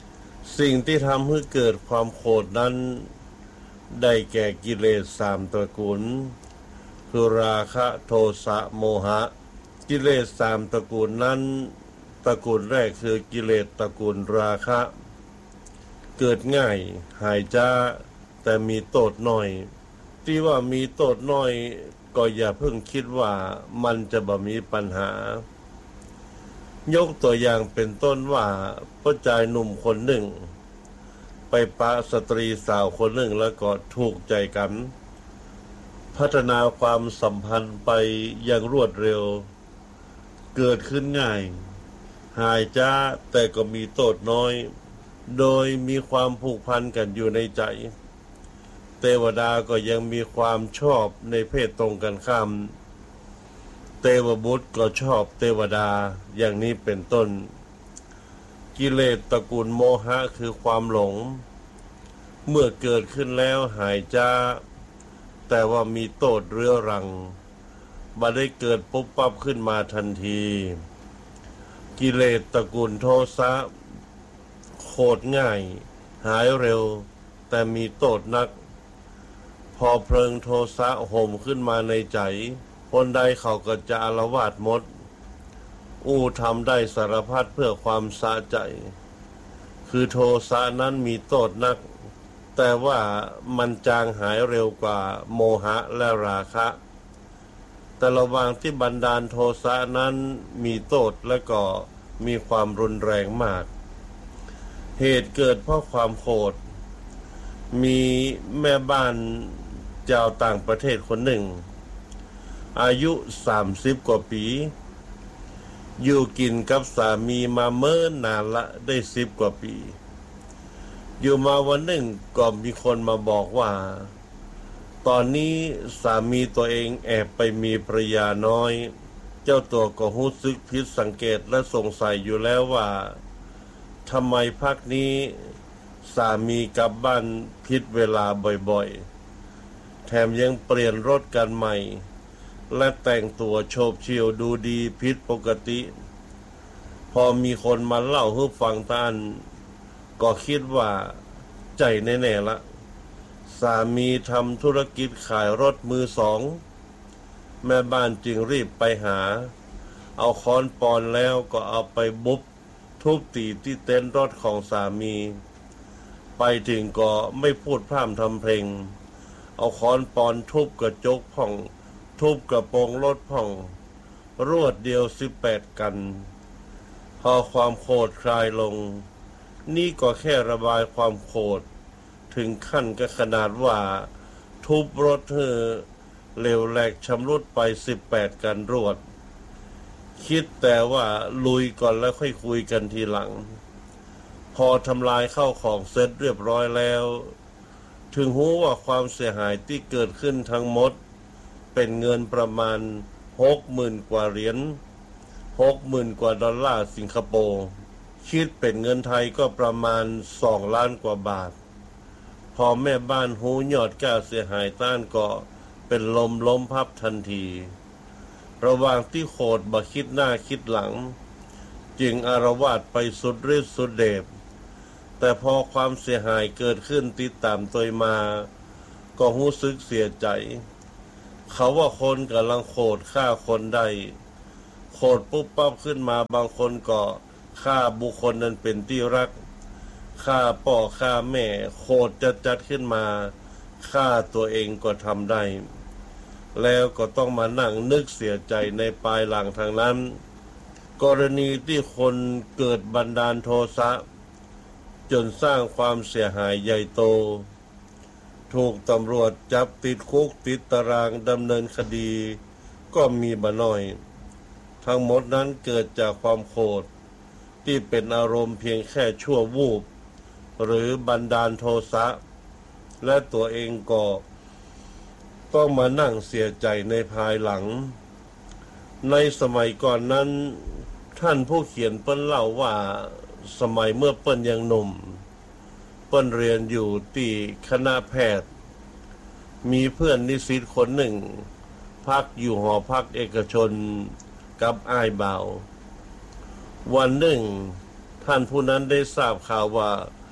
Speaker 2: สิ่งที่ทำให้เกิดความโกรธนั้นได้แก่กิเลส3ตระกูลคือราคะโทสะโมหะกิเลส3ตระกูลนั้นตระกูลแรกคือกิเลสตระกูลราคะเกิดง่ายหายจ้าแต่มีโทษน้อยที่ว่ามีโทษน้อยก็อย่าเพิ่งคิดว่ามันจะบ่มีปัญหายกตัวอย่างเป็นต้นว่าผู้ชายหนุ่มคนหนึ่งไปปะสตรีสาวคนหนึ่งแล้วก็ถูกใจกันพัฒนาความสัมพันธ์ไปอย่างรวดเร็วเกิดขึ้นง่ายหายจ้าแต่ก็มีโทษน้อยโดยมีความผูกพันกันอยู่ในใจเทวดาก็ยังมีความชอบในเพศตรงกันข้ามเทวบุตรก็ชอบเทวดาอย่างนี้เป็นต้นกิเลสตระกูลโมหะคือความหลงเมื่อเกิดขึ้นแล้วหายจ้าแต่ว่ามีโทษเรื้อรังบ่ได้เกิดปุ๊บปั๊บขึ้นมาทันทีกิเลสตระกูลโทสะโคตรง่ายหายเร็วแต่มีโทษนักพอเพลิงโทสะห่มขึ้นมาในใจคนใดเขาก็จะอาละวาดหมดทำได้สารพัดเพื่อความสะใจคือโทสะนั้นมีโทษนักแต่ว่ามันจางหายเร็วกว่าโมหะและราคะแต่ระหว่างที่บันดาลโทสะนั้นมีโทษและก็มีความรุนแรงมากเหตุเกิดเพราะความโกรธมีแม่บ้านชาวต่างประเทศคนหนึ่งอายุ30 กว่าปีอยู่กินกับสามีมาเมื่อนานละได้10 กว่าปีอยู่มาวันหนึ่งก็มีคนมาบอกว่าตอนนี้สามีตัวเองแอบไปมีภรรยาน้อยเจ้าตัวก็รู้สึกผิดสังเกตและสงสัยอยู่แล้วว่าทำไมพักนี้สามีกลับบ้านผิดเวลาบ่อยๆแถมยังเปลี่ยนรถกันใหม่และแต่งตัวโฉบเฉี่ยวดูดีผิดปกติพอมีคนมาเล่าให้ฟังท่านก็คิดว่าใจแน่ๆละสามีทำธุรกิจขายรถมือสองแม่บ้านจึงรีบไปหาเอาค้อนปอนแล้วก็เอาไปบุบทุบตีที่เต็นท์รถของสามีไปถึงก็ไม่พูดพร่ำทำเพลงเอาค้อนปอนทุบกระจกพ่องทุบกระโปรงรถพ่องรวดเดียว18 กันพอความโกรธคลายลงนี่ก็แค่ระบายความโกรธถึงขั้นก็ขนาดว่าทุบรถเธอเหลวแหลกชำรุดไป18 กันรวดคิดแต่ว่าลุยก่อนแล้วค่อยคุยกันทีหลังพอทำลายเข้าของเสร็จเรียบร้อยแล้วถึงรู้ว่าความเสียหายที่เกิดขึ้นทั้งหมดเป็นเงินประมาณ 60,000 กว่าเหรียญ 60,000 กว่าดอลลาร์สิงคโปร์คิดเป็นเงินไทยก็ประมาณ2 ล้านกว่าบาทพอแม่บ้านหูยอดก้าเสียหายต้านก็เป็นล้มพับทันทีระหว่างที่โคตรบ่คิดหน้าคิดหลังจึงอารวาสไปสุดฤทธิ์สุดเดชแต่พอความเสียหายเกิดขึ้นติดตามตัวมาก็รู้สึกเสียใจเขาว่าคนกำลังโคตรฆ่าคนได้โคตรปุ๊บปั๊บขึ้นมาบางคนก็ฆ่าบุคคลนั้นเป็นที่รักฆ่าพ่อฆ่าแม่โคตรจัดขึ้นมาฆ่าตัวเองก็ทำได้แล้วก็ต้องมานั่งนึกเสียใจในปลายหลังทางนั้นกรณีที่คนเกิดบันดาลโทสะจนสร้างความเสียหายใหญ่โตถูกตำรวจจับติดคุกติดตารางดำเนินคดีก็มีบ่น้อยทั้งหมดนั้นเกิดจากความโกรธที่เป็นอารมณ์เพียงแค่ชั่ววูบหรือบันดาลโทสะและตัวเองก็ต้องมานั่งเสียใจในภายหลังในสมัยก่อนนั้นท่านผู้เขียนเปิ้นเล่าว่าสมัยเมื่อเปิ้นยังหนุ่มเปิ้นเรียนอยู่ที่คณะแพทย์มีเพื่อนนิสิตคนหนึ่งพักอยู่หอพักเอกชนกับอ้ายบ่าววันหนึ่งท่านผู้นั้นได้ทราบข่าวว่า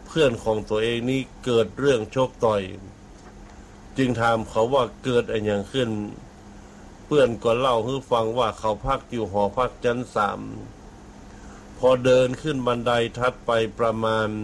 Speaker 3: เพื่อนของตัวเองนี่เกิดเรื่องชกต่อยจึงถามเขาว่าเกิดอะไรอย่างขึ้นเพื่อนก็เล่าให้ฟังว่าเขาพักอยู่หอพักชั้น3พอเดินขึ้นบันไดทัดไปประมาณ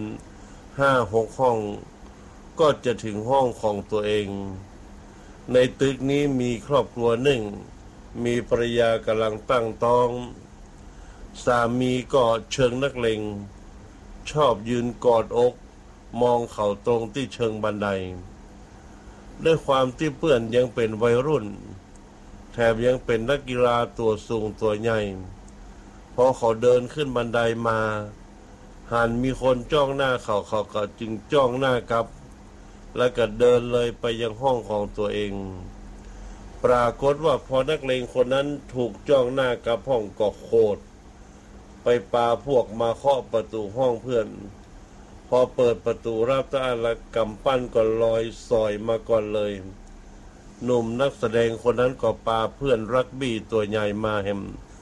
Speaker 3: 5-6 ห้องก็จะถึงห้องของตัวเองในตึกนี้มีครอบครัวหนึ่งมีภรรยากำลังตั้งท้องสามีก็เชิงนักเลงชอบยืนกอดอกมองเขาตรงที่เชิงบันไดด้วยความที่เพื่อนยังเป็นวัยรุ่นแถมยังเป็นนักกีฬาตัวสูงตัวใหญ่พอเขาเดินขึ้นบันไดมาหันมีคนจ้องหน้าเขาก็จึงจ้องหน้ากลับแล้วก็เดินเลยไปยังห้องของตัวเองปรากฏว่าพอนักเลงคนนั้นถูกจ้องหน้ากับห้องก็โคตรไปปาพวกมาเคาะประตูห้องเพื่อนพอเปิดประตูรับตาละกำปั้นก็ลอยสอยมาก่อนเลยหนุ่มนักแสดงคนนั้นก็ปาเพื่อนรักบี้ตัวใหญ่มาแฮม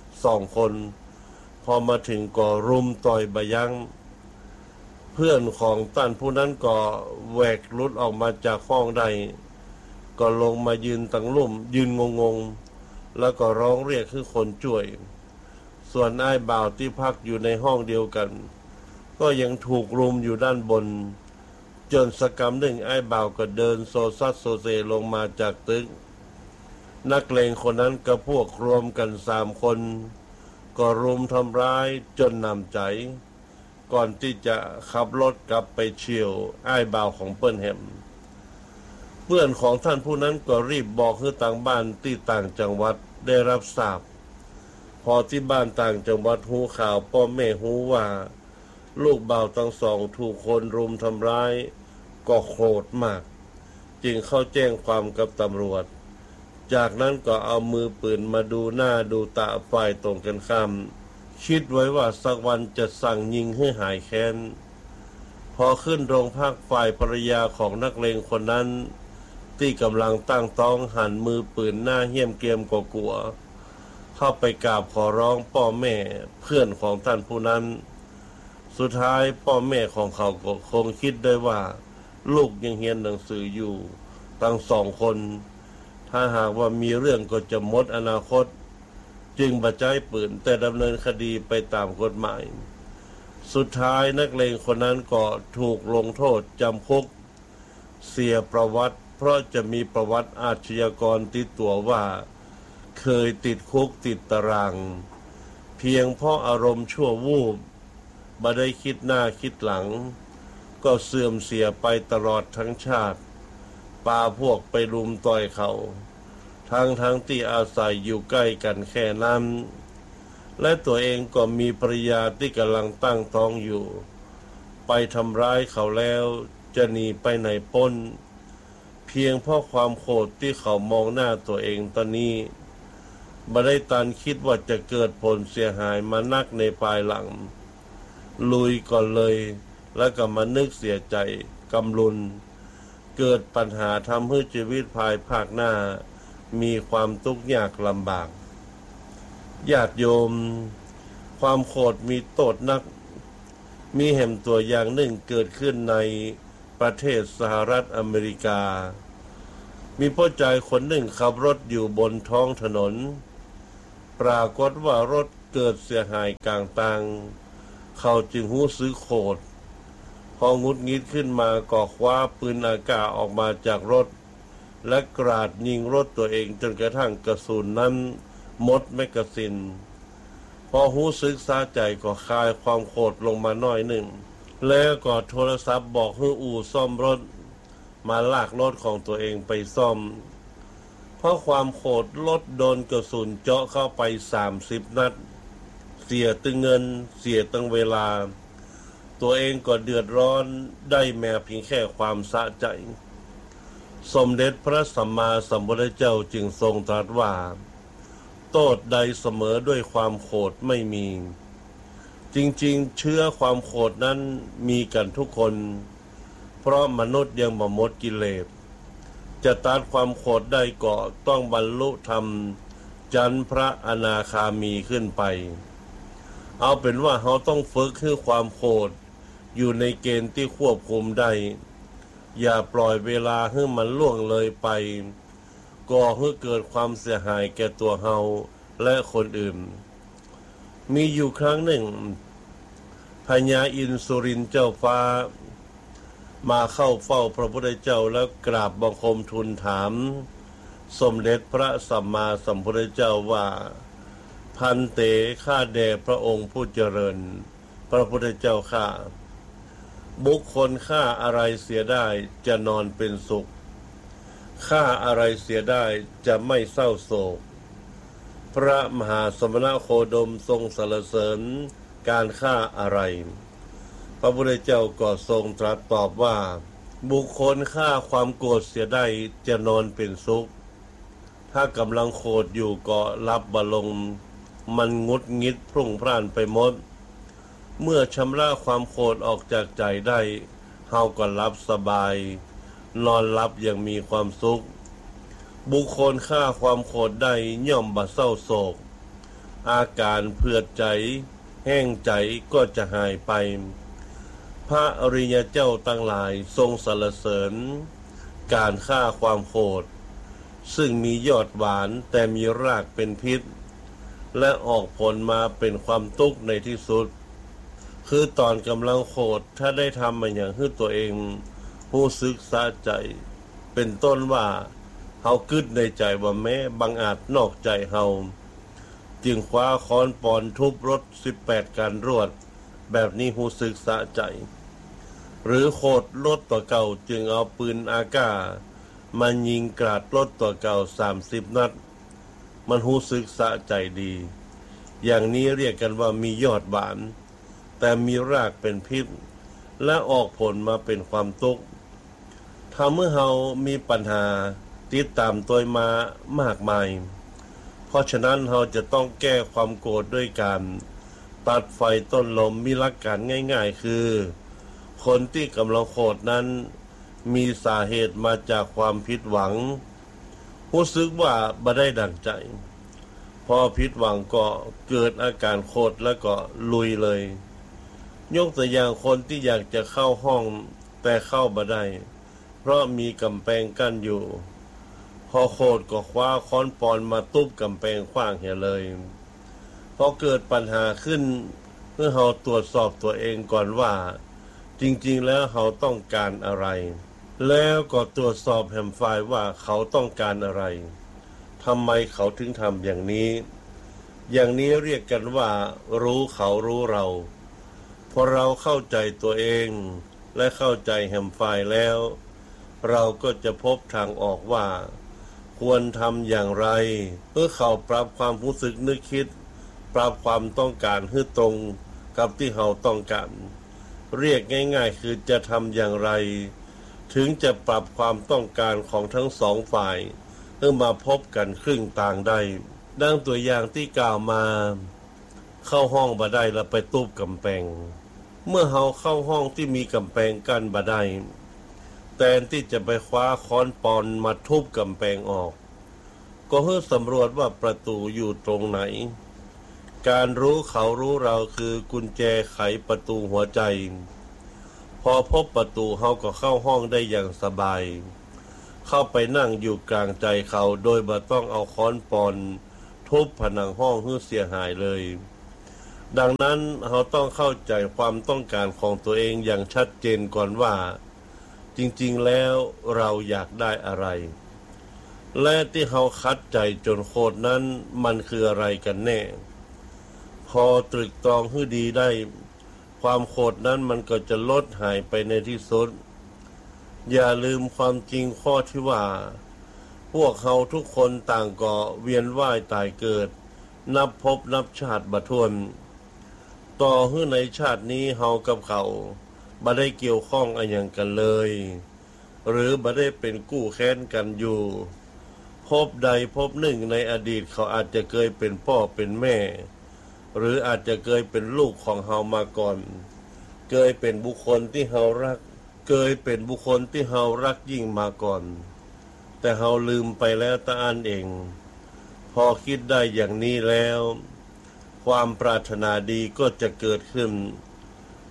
Speaker 3: 2 คนพอมาถึงก็รุมต่อยบะยั้งเพื่อนของท่านผู้นั้นก็แหวกลุดออกมาจากห้องได้ก็ลงมายืนตั้งลุ่มยืนงงๆแล้วก็ร้องเรียกคือคนช่วยส่วนอ้ายบ่าวที่พักอยู่ในห้องเดียวกันก็ยังถูกรุมอยู่ด้านบนจนสักกำหนึ่งอ้ายบ่าวก็เดินโซซัดโซเซลงมาจากตึกนักเลงคนนั้นกับพวกรวมกัน3 คนก็รุมทำร้ายจนนำใจก่อนที่จะขับรถกลับไปเฉี่ยวอ้ายบ่าวของเปิ้ลแฮมเพื่อนของท่านผู้นั้นก็รีบบอกให้ต่างบ้านที่ต่างจังหวัดได้รับทราบพอที่บ้านต่างจังหวัดหูข่าวพ่อแม่หูว่าลูกบ่าวทั้งสองถูกคนรุมทำร้ายก็โกรธมากจึงเข้าแจ้งความกับตำรวจจากนั้นก็เอามือปืนมาดูหน้าดูตาฝ่ายตรงกันข้ามคิดไว้ว่าสักวันจะสั่งยิงให้หายแค้นพอขึ้นโรงพักฝ่ายภรรยาของนักเลงคนนั้นที่กำลังตั้งท้องหันมือปืนหน้าเหี้ยมเกรียมกลัวเข้าไปกราบขอร้องพ่อแม่เพื่อนของท่านผู้นั้นสุดท้ายพ่อแม่ของเขาก็คงคิดได้ว่าลูกยังเรียนหนังสืออยู่ทั้ง2 คนถ้าหากว่ามีเรื่องก็จะหมดอนาคตจึงบัดใจปืนแต่ดำเนินคดีไปตามกฎหมายสุดท้ายนักเลงคนนั้นก็ถูกลงโทษจำคุกเสียประวัติเพราะจะมีประวัติอาชญากรติดตัวว่าเคยติดคุกติดตารางเพียงเพราะอารมณ์ชั่ววูบบ่ได้คิดหน้าคิดหลังก็เสื่อมเสียไปตลอดทั้งชาติปาพวกไปรุมต่อยเขาทั้งที่อาศัยอยู่ใกล้กันแค่นั้นและตัวเองก็มีภรรยาที่กำลังตั้งท้องอยู่ไปทำร้ายเขาแล้วจะหนีไปไหนพ้นเพียงเพราะความโกรธที่เขามองหน้าตัวเองตอนนี้บ่ได้ตันคิดว่าจะเกิดผลเสียหายมานักในภายหลังลุยก่อนเลยแล้วก็มานึกเสียใจกำลุนเกิดปัญหาทำให้ชีวิตภายภาคหน้ามีความทุกข์ยากลำบากญาติโยมความโกรธมีโทษนักมีแห่งตัวอย่างหนึ่งเกิดขึ้นในประเทศสหรัฐอเมริกามีพ่อชายคนหนึ่งขับรถอยู่บนท้องถนนปรากฏว่ารถเกิดเสียหายกลางทางเขาจึงรู้สึกโกรธพอหงุดหงิดขึ้นมาก็คว้าปืนอากาศออกมาจากรถและกราดยิงรถตัวเองจนกระทั่งกระสุนนั้นหมดแมกกาซีนพอรู้สึกสะใจก็คลายความโกรธลงมาหน่อยหนึ่งแล้วก็โทรศัพท์บอกให้อู่ซ่อมรถมาลากรถของตัวเองไปซ่อมเพราะความโกรธรถโดนกระสุนเจาะเข้าไป30 นัดเสียตึงเงินเสียตั้งเวลาตัวเองก็เดือดร้อนได้แม้เพียงแค่ความสะใจสมเด็จพระสัมมาสัมพุทธเจ้าจึงทรงตรัสว่าโทษใดเสมอด้วยความโกรธไม่มีจริงๆเชื้อความโกรธนั้นมีกันทุกคนเพราะมนุษย์ยังบ่หมดกิเลสจะตัดความโกรธได้ก็ต้องบรรลุธรรมจันทร์พระอนาคามีขึ้นไปเอาเป็นว่าเราต้องฝึกให้ความโกรธอยู่ในเกณฑ์ที่ควบคุมได้อย่าปล่อยเวลาให้มันล่วงเลยไปก่อให้เกิดความเสียหายแก่ตัวเฮาและคนอื่นมีอยู่ครั้งหนึ่งพญาอินสุรินทร์เจ้าฟ้ามาเข้าเฝ้าพระพุทธเจ้าแล้วกราบบังคมทูลถามสมเด็จพระสัมมาสัมพุทธเจ้าว่าพันเตข้าแด่พระองค์ผู้เจริญพระพุทธเจ้าข้าบุคคลฆ่าอะไรเสียได้จะนอนเป็นสุขฆ่าอะไรเสียได้จะไม่เศร้าโศกพระมหาสมณโคดมทรงสรรเสริญการฆ่าอะไรพระพุทธเจ้าก็ทรงตรัสตอบว่าบุคคลฆ่าความโกรธเสียได้จะนอนเป็นสุขถ้ากำลังโกรธอยู่ก็รับบลงมันงุดงิดพรุ่งพร่านไปหมดเมื่อชำระความโกรธออกจากใจได้เฮาก็หลับสบายนอนหลับอย่างมีความสุขบุคคลฆ่าความโกรธได้ย่อมบ่เศร้าโศกอาการเผือดใจแห้งใจก็จะหายไปพระอริยเจ้าตั้งหลายทรงสรรเสริญการฆ่าความโกรธซึ่งมียอดหวานแต่มีรากเป็นพิษและออกผลมาเป็นความทุกข์ในที่สุดคือตอนกำลังโกรธถ้าได้ทำมันอย่างให้ตัวเองรู้สึกสะใจเป็นต้นว่าเฮาคิดในใจว่าแม้บังอาจนอกใจเฮาจึงคว้าค้อนปอนทุบรถ18การรวดแบบนี้รู้สึกสะใจหรือโคตรรถตัวเก่าจึงเอาปืนอากามายิงกราดรถตัวเก่า30นัดมันรู้สึกสะใจดีอย่างนี้เรียกกันว่ามียอดหวานแต่มีรากเป็นพิษและออกผลมาเป็นความทุกข์ถ้าเมื่อเฮามีปัญหาติดตามตัวมามากมายเพราะฉะนั้นเราจะต้องแก้ความโกรธด้วยการตัดไฟต้นลมมีหลักการง่ายๆคือคนที่กำลังโกรธนั้นมีสาเหตุมาจากความผิดหวังรู้สึกว่าบ่ได้ดั่งใจพอผิดหวังก็เกิดอาการโกรธแล้วก็ลุยเลยยกตัวอย่างคนที่อยากจะเข้าห้องแต่เข้าบ่ได้เพราะมีกำแพงกั้นอยู่พอโกรธก็คว้าค้อนปอนมาทุบกำแพงขว้างเหี่ยเลยพอเกิดปัญหาขึ้นเมื่อเราตรวจสอบตัวเองก่อนว่าจริงๆแล้วเขาต้องการอะไรแล้วก็ตรวจสอบแฮมไฟล์ว่าเขาต้องการอะไรทำไมเขาถึงทำอย่างนี้เรียกกันว่ารู้เขารู้เราพอเราเข้าใจตัวเองและเข้าใจแฮมไฟล์แล้วเราก็จะพบทางออกว่าควรทำอย่างไรเพื่อเขาปรับความรู้สึกนึกคิดปรับความต้องการให้ตรงกับที่เขาต้องการเรียกง่ายๆคือจะทำอย่างไรถึงจะปรับความต้องการของทั้งสองฝ่ายเพื่อมาพบกันครึ่งต่างได้ดังตัวอย่างที่กล่าวมาเข้าห้องบ่ได้แล้วไปทุบกำแพงเมื่อเขาเข้าห้องที่มีกำแพงกั้นบ่ได้แทนที่จะไปคว้าค้อนปอนมาทุบกำแพงออกก็เพื่อสำรวจว่าประตูอยู่ตรงไหนการรู้เขารู้เราคือกุญแจไขประตูหัวใจพอพบประตูเขาก็เข้าห้องได้อย่างสบายเข้าไปนั่งอยู่กลางใจเขาโดยบ่ต้องเอาค้อนปอนทุบผนังห้องให้เสียหายเลยดังนั้นเขาต้องเข้าใจความต้องการของตัวเองอย่างชัดเจนก่อนว่าจริงๆแล้วเราอยากได้อะไรและที่เขาคัดใจจนโคตรนั้นมันคืออะไรกันแน่พอตรึกตรองให้ดีได้ความโกรธนั้นมันก็จะลดหายไปในที่สุดอย่าลืมความจริงข้อที่ว่าพวกเขาทุกคนต่างก็เวียนว่ายตายเกิดนับภพนับชาติบ่ถ้วนต่อให้ในชาตินี้เฮากับเขาบ่ได้เกี่ยวข้องอะไรอย่างกันเลยหรือบ่ได้เป็นกู้แค้นกันอยู่ภพใดภพหนึ่งในอดีตเขาอาจจะเคยเป็นพ่อเป็นแม่หรืออาจจะเคยเป็นลูกของเฮามาก่อนเคยเป็นบุคคลที่เฮารักเคยเป็นบุคคลที่เฮารักยิ่งมาก่อนแต่เฮาลืมไปแล้วตาอันเองพอคิดได้อย่างนี้แล้วความปรารถนาดีก็จะเกิดขึ้น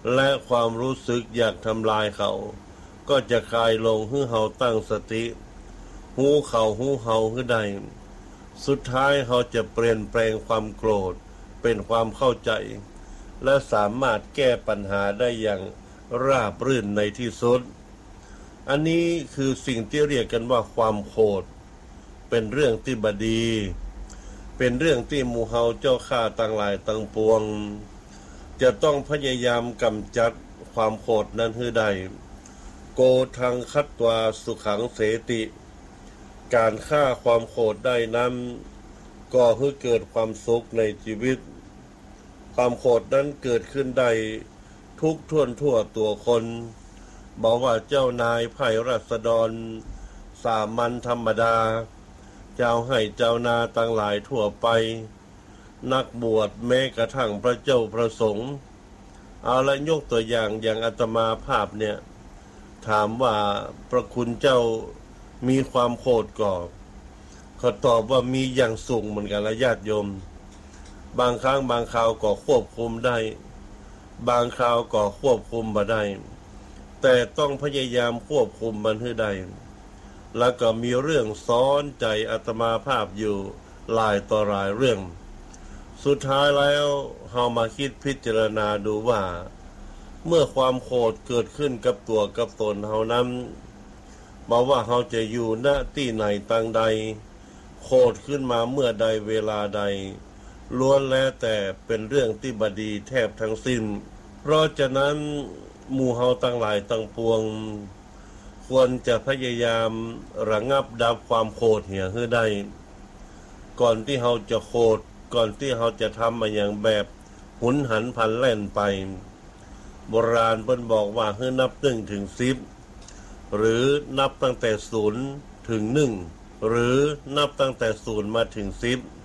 Speaker 3: และความรู้สึกอยากทำลายเขาก็จะคลายลงให้เฮาตั้งสติหูเขาหูเฮาให้ได้สุดท้ายเขาจะเปลี่ยนแปลงความโกรธเป็นความเข้าใจและสามารถแก้ปัญหาได้อย่างราบรื่นในที่สุดอันนี้คือสิ่งที่เรียกกันว่าความโกรธเป็นเรื่องที่บดีเป็นเรื่องที่หมู่เฮาเจ้าข้าต่างหลายต่างปวงจะต้องพยายามกำจัดความโกรธนั้นให้ได้โกทังคัตวาสุขังเสติการฆ่าความโกรธได้นั้นก็ให้เกิดความสุขในชีวิตความโกรธนั้นเกิดขึ้นได้ทุกทั่วตัวคนบอกว่าเจ้านายไพร่ราษฎรสามัญธรรมดาเจ้าให้เจ้านาต่างหลายทั่วไปนักบวชแม้กระทั่งพระเจ้าพระสงฆ์เอาละยกตัวอย่างอาตมาภาพเนี่ยถามว่าพระคุณเจ้ามีความโกรธก่อเขาตอบว่ามีอย่างสูงเหมือนกันละญาติโยมบางครั้งบางคราวก็ควบคุมได้บางคราวก็ควบคุมบ่ได้แต่ต้องพยายามควบคุมมันให้ได้แล้วก็มีเรื่องซ้อนใจอาตมาภาพอยู่หลายต่อหลายเรื่องสุดท้ายแล้วเฮามาคิดพิจารณาดูว่าเมื่อความโกรธเกิดขึ้นกับตัวกับตนเฮานั้นบอกว่าเฮาจะอยู่ณที่ไหนต่างใดโกรธขึ้นมาเมื่อใดเวลาใดล้วนแล้วแต่เป็นเรื่องที่บดีแทบทั้งสิ้นเพราะฉะนั้นหมู่เฮาต่างหลายต่างปวงควรจะพยายามระงับดับความโกรธเหี่ยให้ได้ก่อนที่เฮาจะโกรธก่อนที่เฮาจะทำมาอย่างแบบหุนหันพลันแล่นไปโบราณเพิ่นบอกว่าให้นับ1 ถึง 10หรือนับตั้งแต่0 ถึง 1หรือนับตั้งแต่0มาถึง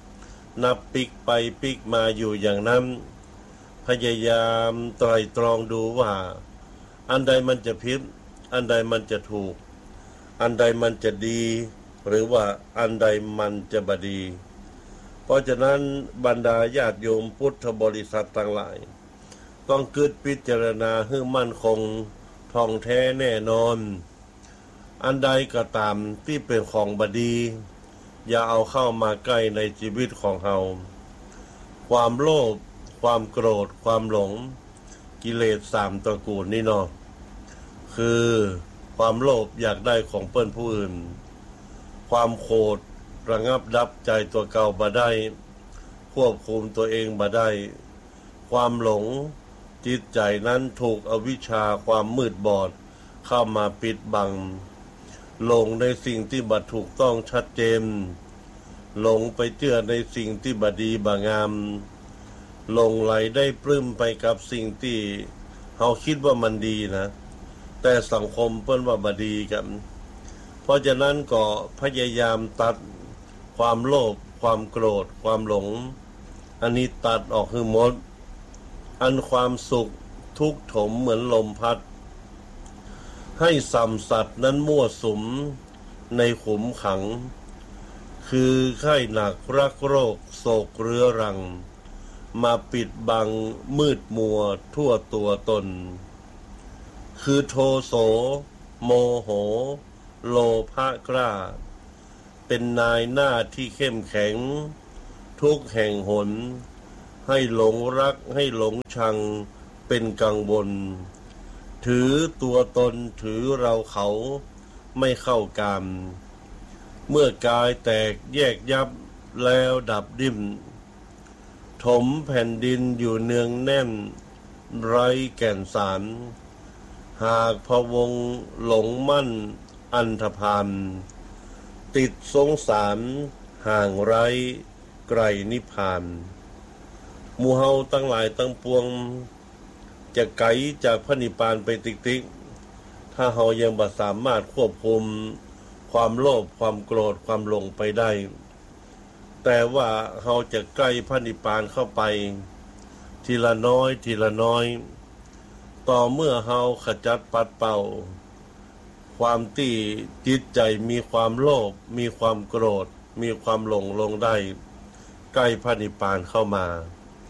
Speaker 3: 10นับปิกไปปิกมาอยู่อย่างนั้นพยายามไตร่ตรองดูว่าอันใดมันจะผิดอันใดมันจะถูกอันใดมันจะดีหรือว่าอันใดมันจะบดีเพราะฉะนั้นบรรดาญาติโยมพุทธบริษัททั้งหลายต้องคิดพิจารณาให้มั่นคงท่องแท้แน่นอนอันใดก็ตามที่เป็นของบดีอย่าเอาเข้ามาใกล้ในชีวิตของเราความโลภความโกรธความหลงกิเลส3 ตระกูลนี่เนาะคือความโลภอยากได้ของเปิ้นผู้อื่นความโกรธระงับดับใจตัวเก่าบ่ได้ควบคุมตัวเองบ่ได้ความหลงจิตใจนั้นถูกอวิชชาความมืดบอดเข้ามาปิดบังหลงในสิ่งที่บ่ถูกต้องชัดเจนหลงไปเชื่อในสิ่งที่บ่ดีบ่งามหลงไหลได้ปลื้มไปกับสิ่งที่เฮาคิดว่ามันดีนะแต่สังคมเปิ้นว่าบ่ดีกันเพราะฉะนั้นก็พยายามตัดความโลภความโกรธความหลงอันนี้ตัดออกให้หมดอันความสุขทุกข์โถมเหมือนลมพัดให้สัมสัตว์นั้นมั่วสุมในขุมขังคือไข้หนักรักโรคโศกเรื้อรังมาปิดบังมืดมัวทั่วตัวตนคือโทโสโมโหโลภะกล้าเป็นนายหน้าที่เข้มแข็งทุกแห่งหนให้หลงรักให้หลงชังเป็นกังวลถือตัวตนถือเราเขาไม่เข้ากามเมื่อกายแตกแยกยับแล้วดับดิ้นถมแผ่นดินอยู่เนืองแน่นไร้แก่นสารหากพะวงหลงมั่นอันธพาลติดสงสารห่างไร้ไกลนิพพานหมู่เฮาตั้งหลายตั้งปวงจะไกลจากพระนิพพานไปติ๊กๆถ้าเฮายังบ่สามารถควบคุมความโลภความโกรธความหลงไปได้แต่ว่าเฮาจะใกล้พระนิพพานเข้าไปทีละน้อยทีละน้อยต่อเมื่อเฮาขจัดปัดเป่าความที่จิตใจมีความโลภมีความโกรธมีความหลงลงได้ใกล้พระนิพพานเข้ามา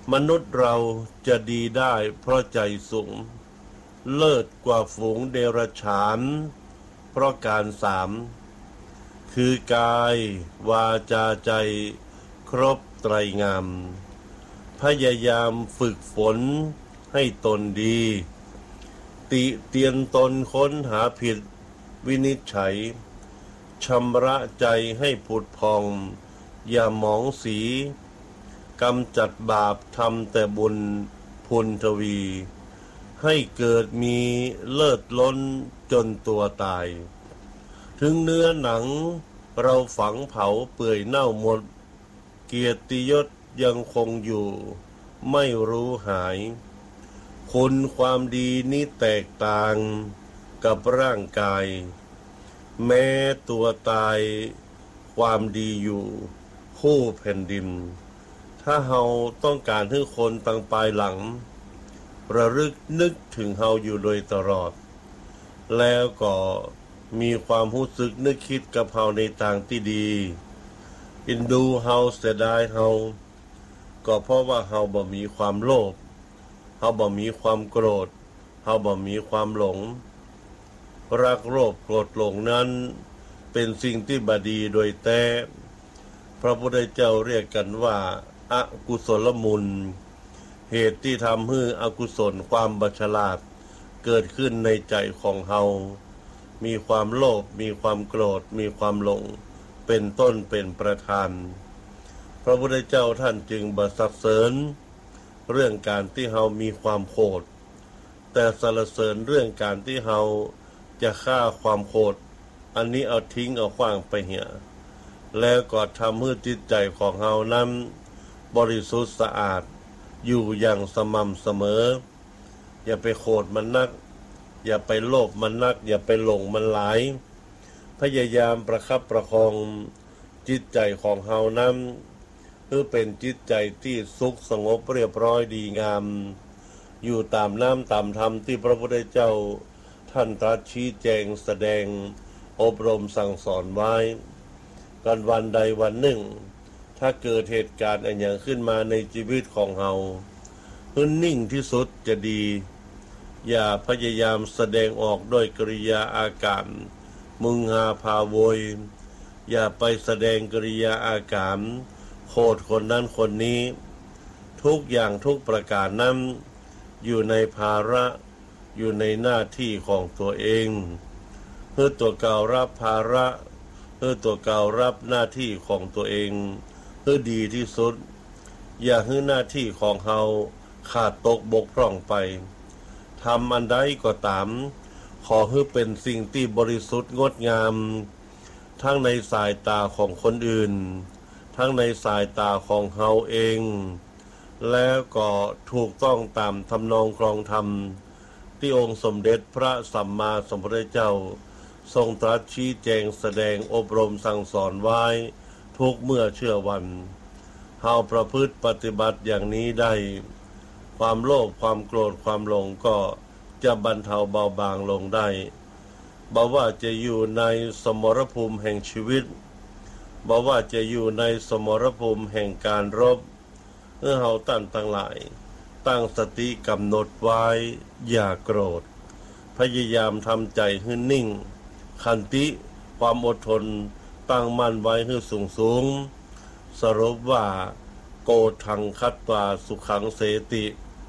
Speaker 3: มนุษย์เราจะดีได้เพราะใจสูงเลิศกว่าฝูงเดรัจฉานเพราะการสามคือกายวาจาใจครบไตรงามพยายามฝึกฝนให้ตนดีติเตียนตนค้นหาผิดวินิจฉัยชำระใจให้ผุดพองอย่าหมองสีกำจัดบาปทำแต่บุญพุนทวีให้เกิดมีเลิศล้นจนตัวตายถึงเนื้อหนังเราฝังเผาเปื่อยเน่าหมดเกียรติยศยังคงอยู่ไม่รู้หายคุณความดีนี้แตกต่างกับร่างกายแม้ตัวตายความดีอยู่คู่แผ่นดินถ้าเฮาต้องการให้คนตั้งปลายหลังระลึกนึกถึงเฮาอยู่โดยตลอดแล้วก็มีความรู้สึกนึกคิดกับเฮาในทางที่ดีอินดูเฮาเสียดายเฮาก็เพราะว่าเฮาบ่มีความโลภเฮาบ่มีความโกรธเฮาบ่มีความหลงรักโลภโกรธหลงนั้นเป็นสิ่งที่บดีโดยแท้พระพุทธเจ้าเรียกกันว่าอกุศลมูลเหตุที่ทำให้อกุศลความบัฉลาดเกิดขึ้นในใจของเฮามีความโลภมีความโกรธมีความหลงเป็นต้นเป็นประธานพระพุทธเจ้าท่านจึงบ่สรรเสริญเรื่องการที่เฮามีความโกรธแต่สรรเสริญเรื่องการที่เฮาจะฆ่าความโกรธอันนี้เอาทิ้งเอาขว้างไปเหี่ยแล้วก็ทำให้จิตใจของเฮานั้นบริสุทธิ์สะอาดอยู่อย่างสม่ำเสมออย่าไปโกรธมันนักอย่าไปโลภมันนักอย่าไปหลงมันหลายพยายามประคับประคองจิตใจของเฮานั้นเพื่อเป็นจิตใจที่สุขสงบเรียบร้อยดีงามอยู่ตามน้ำตามธรรมที่พระพุทธเจ้าท่านตรัสชี้แจงแสดงอบรมสั่งสอนไว้กันวันใดวันหนึ่งถ้าเกิดเหตุการณ์อะไรอย่างขึ้นมาในชีวิตของเฮาให้นิ่งที่สุดจะดีอย่าพยายามแสดงออกด้วยกริยาอาการมึงหาพาโวยอย่าไปแสดงกริยาอาการโคตรคนนั้นคนนี้ทุกอย่างทุกประการนั้นอยู่ในภาระอยู่ในหน้าที่ของตัวเองเพื่อตัวเก่ารับภาระเพื่อตัวเก่ารับหน้าที่ของตัวเองเพื่อดีที่สุดอย่าให้หน้าที่ของเฮาขาดตกบกพร่องไปทำอันใดก็ตามขอให้เป็นสิ่งที่บริสุทธิ์งดงามทั้งในสายตาของคนอื่นทั้งในสายตาของเฮาเองแล้วก็ถูกต้องตามทำนองครองธรรมที่องค์สมเด็จพระสัมมาสัมพุทธเจ้าทรงตรัสชี้แจงแสดงอบรมสั่งสอนไว้ทุกเมื่อเชื่อวันเฮาประพฤติปฏิบัติอย่างนี้ได้ความโลภความโกรธความหลงก็จะบรรเทาเบาบางลงได้บ่ว่าจะอยู่ในสมรภูมิแห่งชีวิตบ่ว่าจะอยู่ในสมรภูมิแห่งการรบเมื่อเฮาตั้งหลายตั้งสติกำหนดไว้อย่าโกรธพยายามทำใจให้นิ่งขันติความอดทนตั้งมั่นไว้ให้สูงสรุปว่าโกทังคัตตวาสุขังเสติ